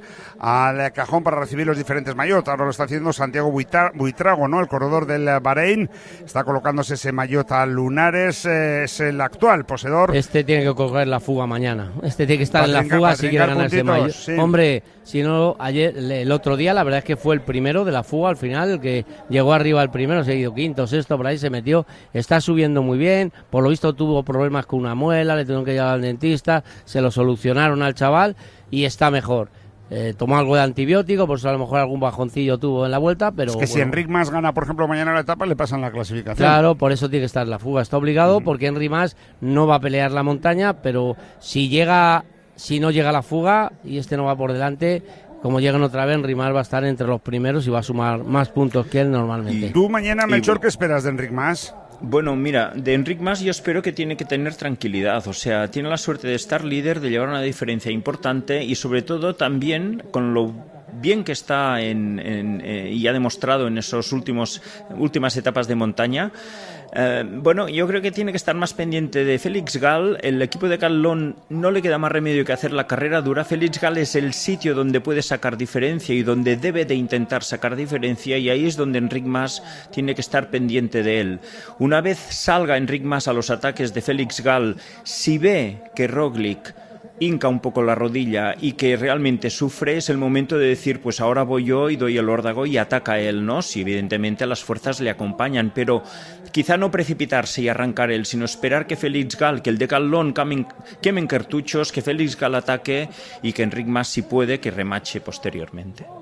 al cajón para recibir los diferentes maillot. Ahora lo está haciendo Santiago Buitar- Buitrago, ¿no?, el corredor del Bahrein. Está colocándose ese maillot a lunares, eh, es el actual poseedor. Este tiene que coger la fuga mañana. Este tiene que estar Para en la trincar- fuga para si quiere trincar ganar ese puntitos, maillot. sí. Hombre, si no, ayer, el otro día, la verdad es que fue el primero de la fuga al final, el que llegó arriba el primero, seguido quinto, sexto, por ahí se metió. Está subiendo muy bien. Por lo visto tuvo problemas con una muela, le tuvieron que llevar al dentista, se lo solucionaron al chaval y está mejor. Eh, tomó algo de antibiótico, por eso a lo mejor algún bajoncillo tuvo en la vuelta, pero Es que si bueno. Enric Mas gana, por ejemplo, mañana la etapa, le pasan la clasificación. Claro, por eso tiene que estar en la fuga. Está obligado porque Henry Mas no va a pelear la montaña, pero si llega, si no llega a la fuga y este no va por delante, como llegan otra vez, Henry Mas va a estar entre los primeros y va a sumar más puntos que él normalmente. ¿Tú mañana, Melchor, Y- qué esperas de Enric Mas? Bueno, mira, de Enric Mas yo espero que tiene que tener tranquilidad, o sea, tiene la suerte de estar líder, de llevar una diferencia importante y sobre todo también con lo bien que está en, en, eh, y ha demostrado en esos últimos últimas etapas de montaña. Eh, bueno, yo creo que tiene que estar más pendiente de Félix Gal. El equipo de Callón no le queda más remedio que hacer la carrera dura. Félix Gal es el sitio donde puede sacar diferencia y donde debe de intentar sacar diferencia, y ahí es donde Enric Mas tiene que estar pendiente de él. Una vez salga Enric Mas a los ataques de Félix Gal, si ve que Roglic hinca un poco la rodilla y que realmente sufre, es el momento de decir, pues ahora voy yo y doy el órdago y ataca él, ¿no? Si evidentemente las fuerzas le acompañan, pero quizá no precipitarse y arrancar él, sino esperar que Félix Gal, que el de Callón quemen, quemen cartuchos, que Félix Gal ataque y que Enric Mas, si puede, que remache posteriormente.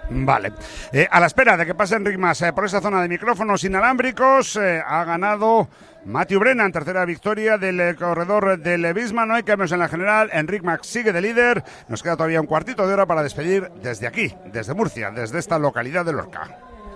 Vale. Eh, a la espera de que pase Enric Mas eh, por esa zona de micrófonos inalámbricos, eh, ha ganado Matthew Brennan, tercera victoria del eh, corredor del Visma. No hay cambios en la general. Enric Mas sigue de líder. Nos queda todavía un cuartito de hora para despedir desde aquí, desde Murcia, desde esta localidad de Lorca.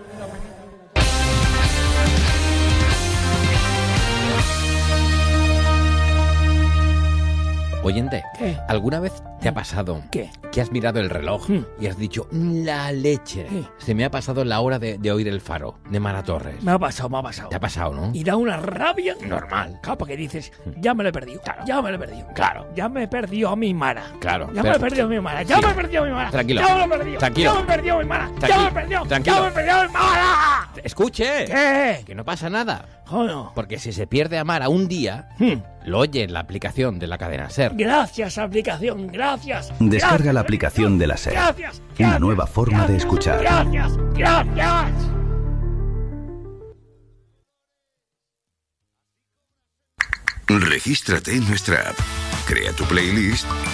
Oyente, ¿qué? ¿Alguna vez te ha pasado ¿Qué? que has mirado el reloj ¿Mm? y has dicho, la leche? ¿Qué? Se me ha pasado la hora de, de oír el faro de Mara Torres. Me ha pasado, me ha pasado. Te ha pasado, ¿no? Y da una rabia. Normal. Claro, porque dices, ya me lo he perdido. Claro. Ya me lo he perdido. Claro. Ya me he perdido a mi Mara. Claro. Ya pero- me he perdido a mi Mara. Ya Sí. me he perdido a mi Mara. Tranquilo. Ya me lo he perdido. Tranquilo. Ya me he perdido a mi Mara. Ya Tranquilo. me he perdido. Tranquilo. Ya me he perdido a mi Mara. Escuche. ¿Qué? Que no pasa nada. Joder. Porque si se pierde a Mara un día, Hmm. lo oye en la aplicación de la cadena SER. Gracias, aplicación. Gracias. Descarga Gracias. la aplicación de la SER. Gracias. Una gracias, nueva forma de gracias, escuchar. Gracias. Gracias. Regístrate en nuestra app, crea tu playlist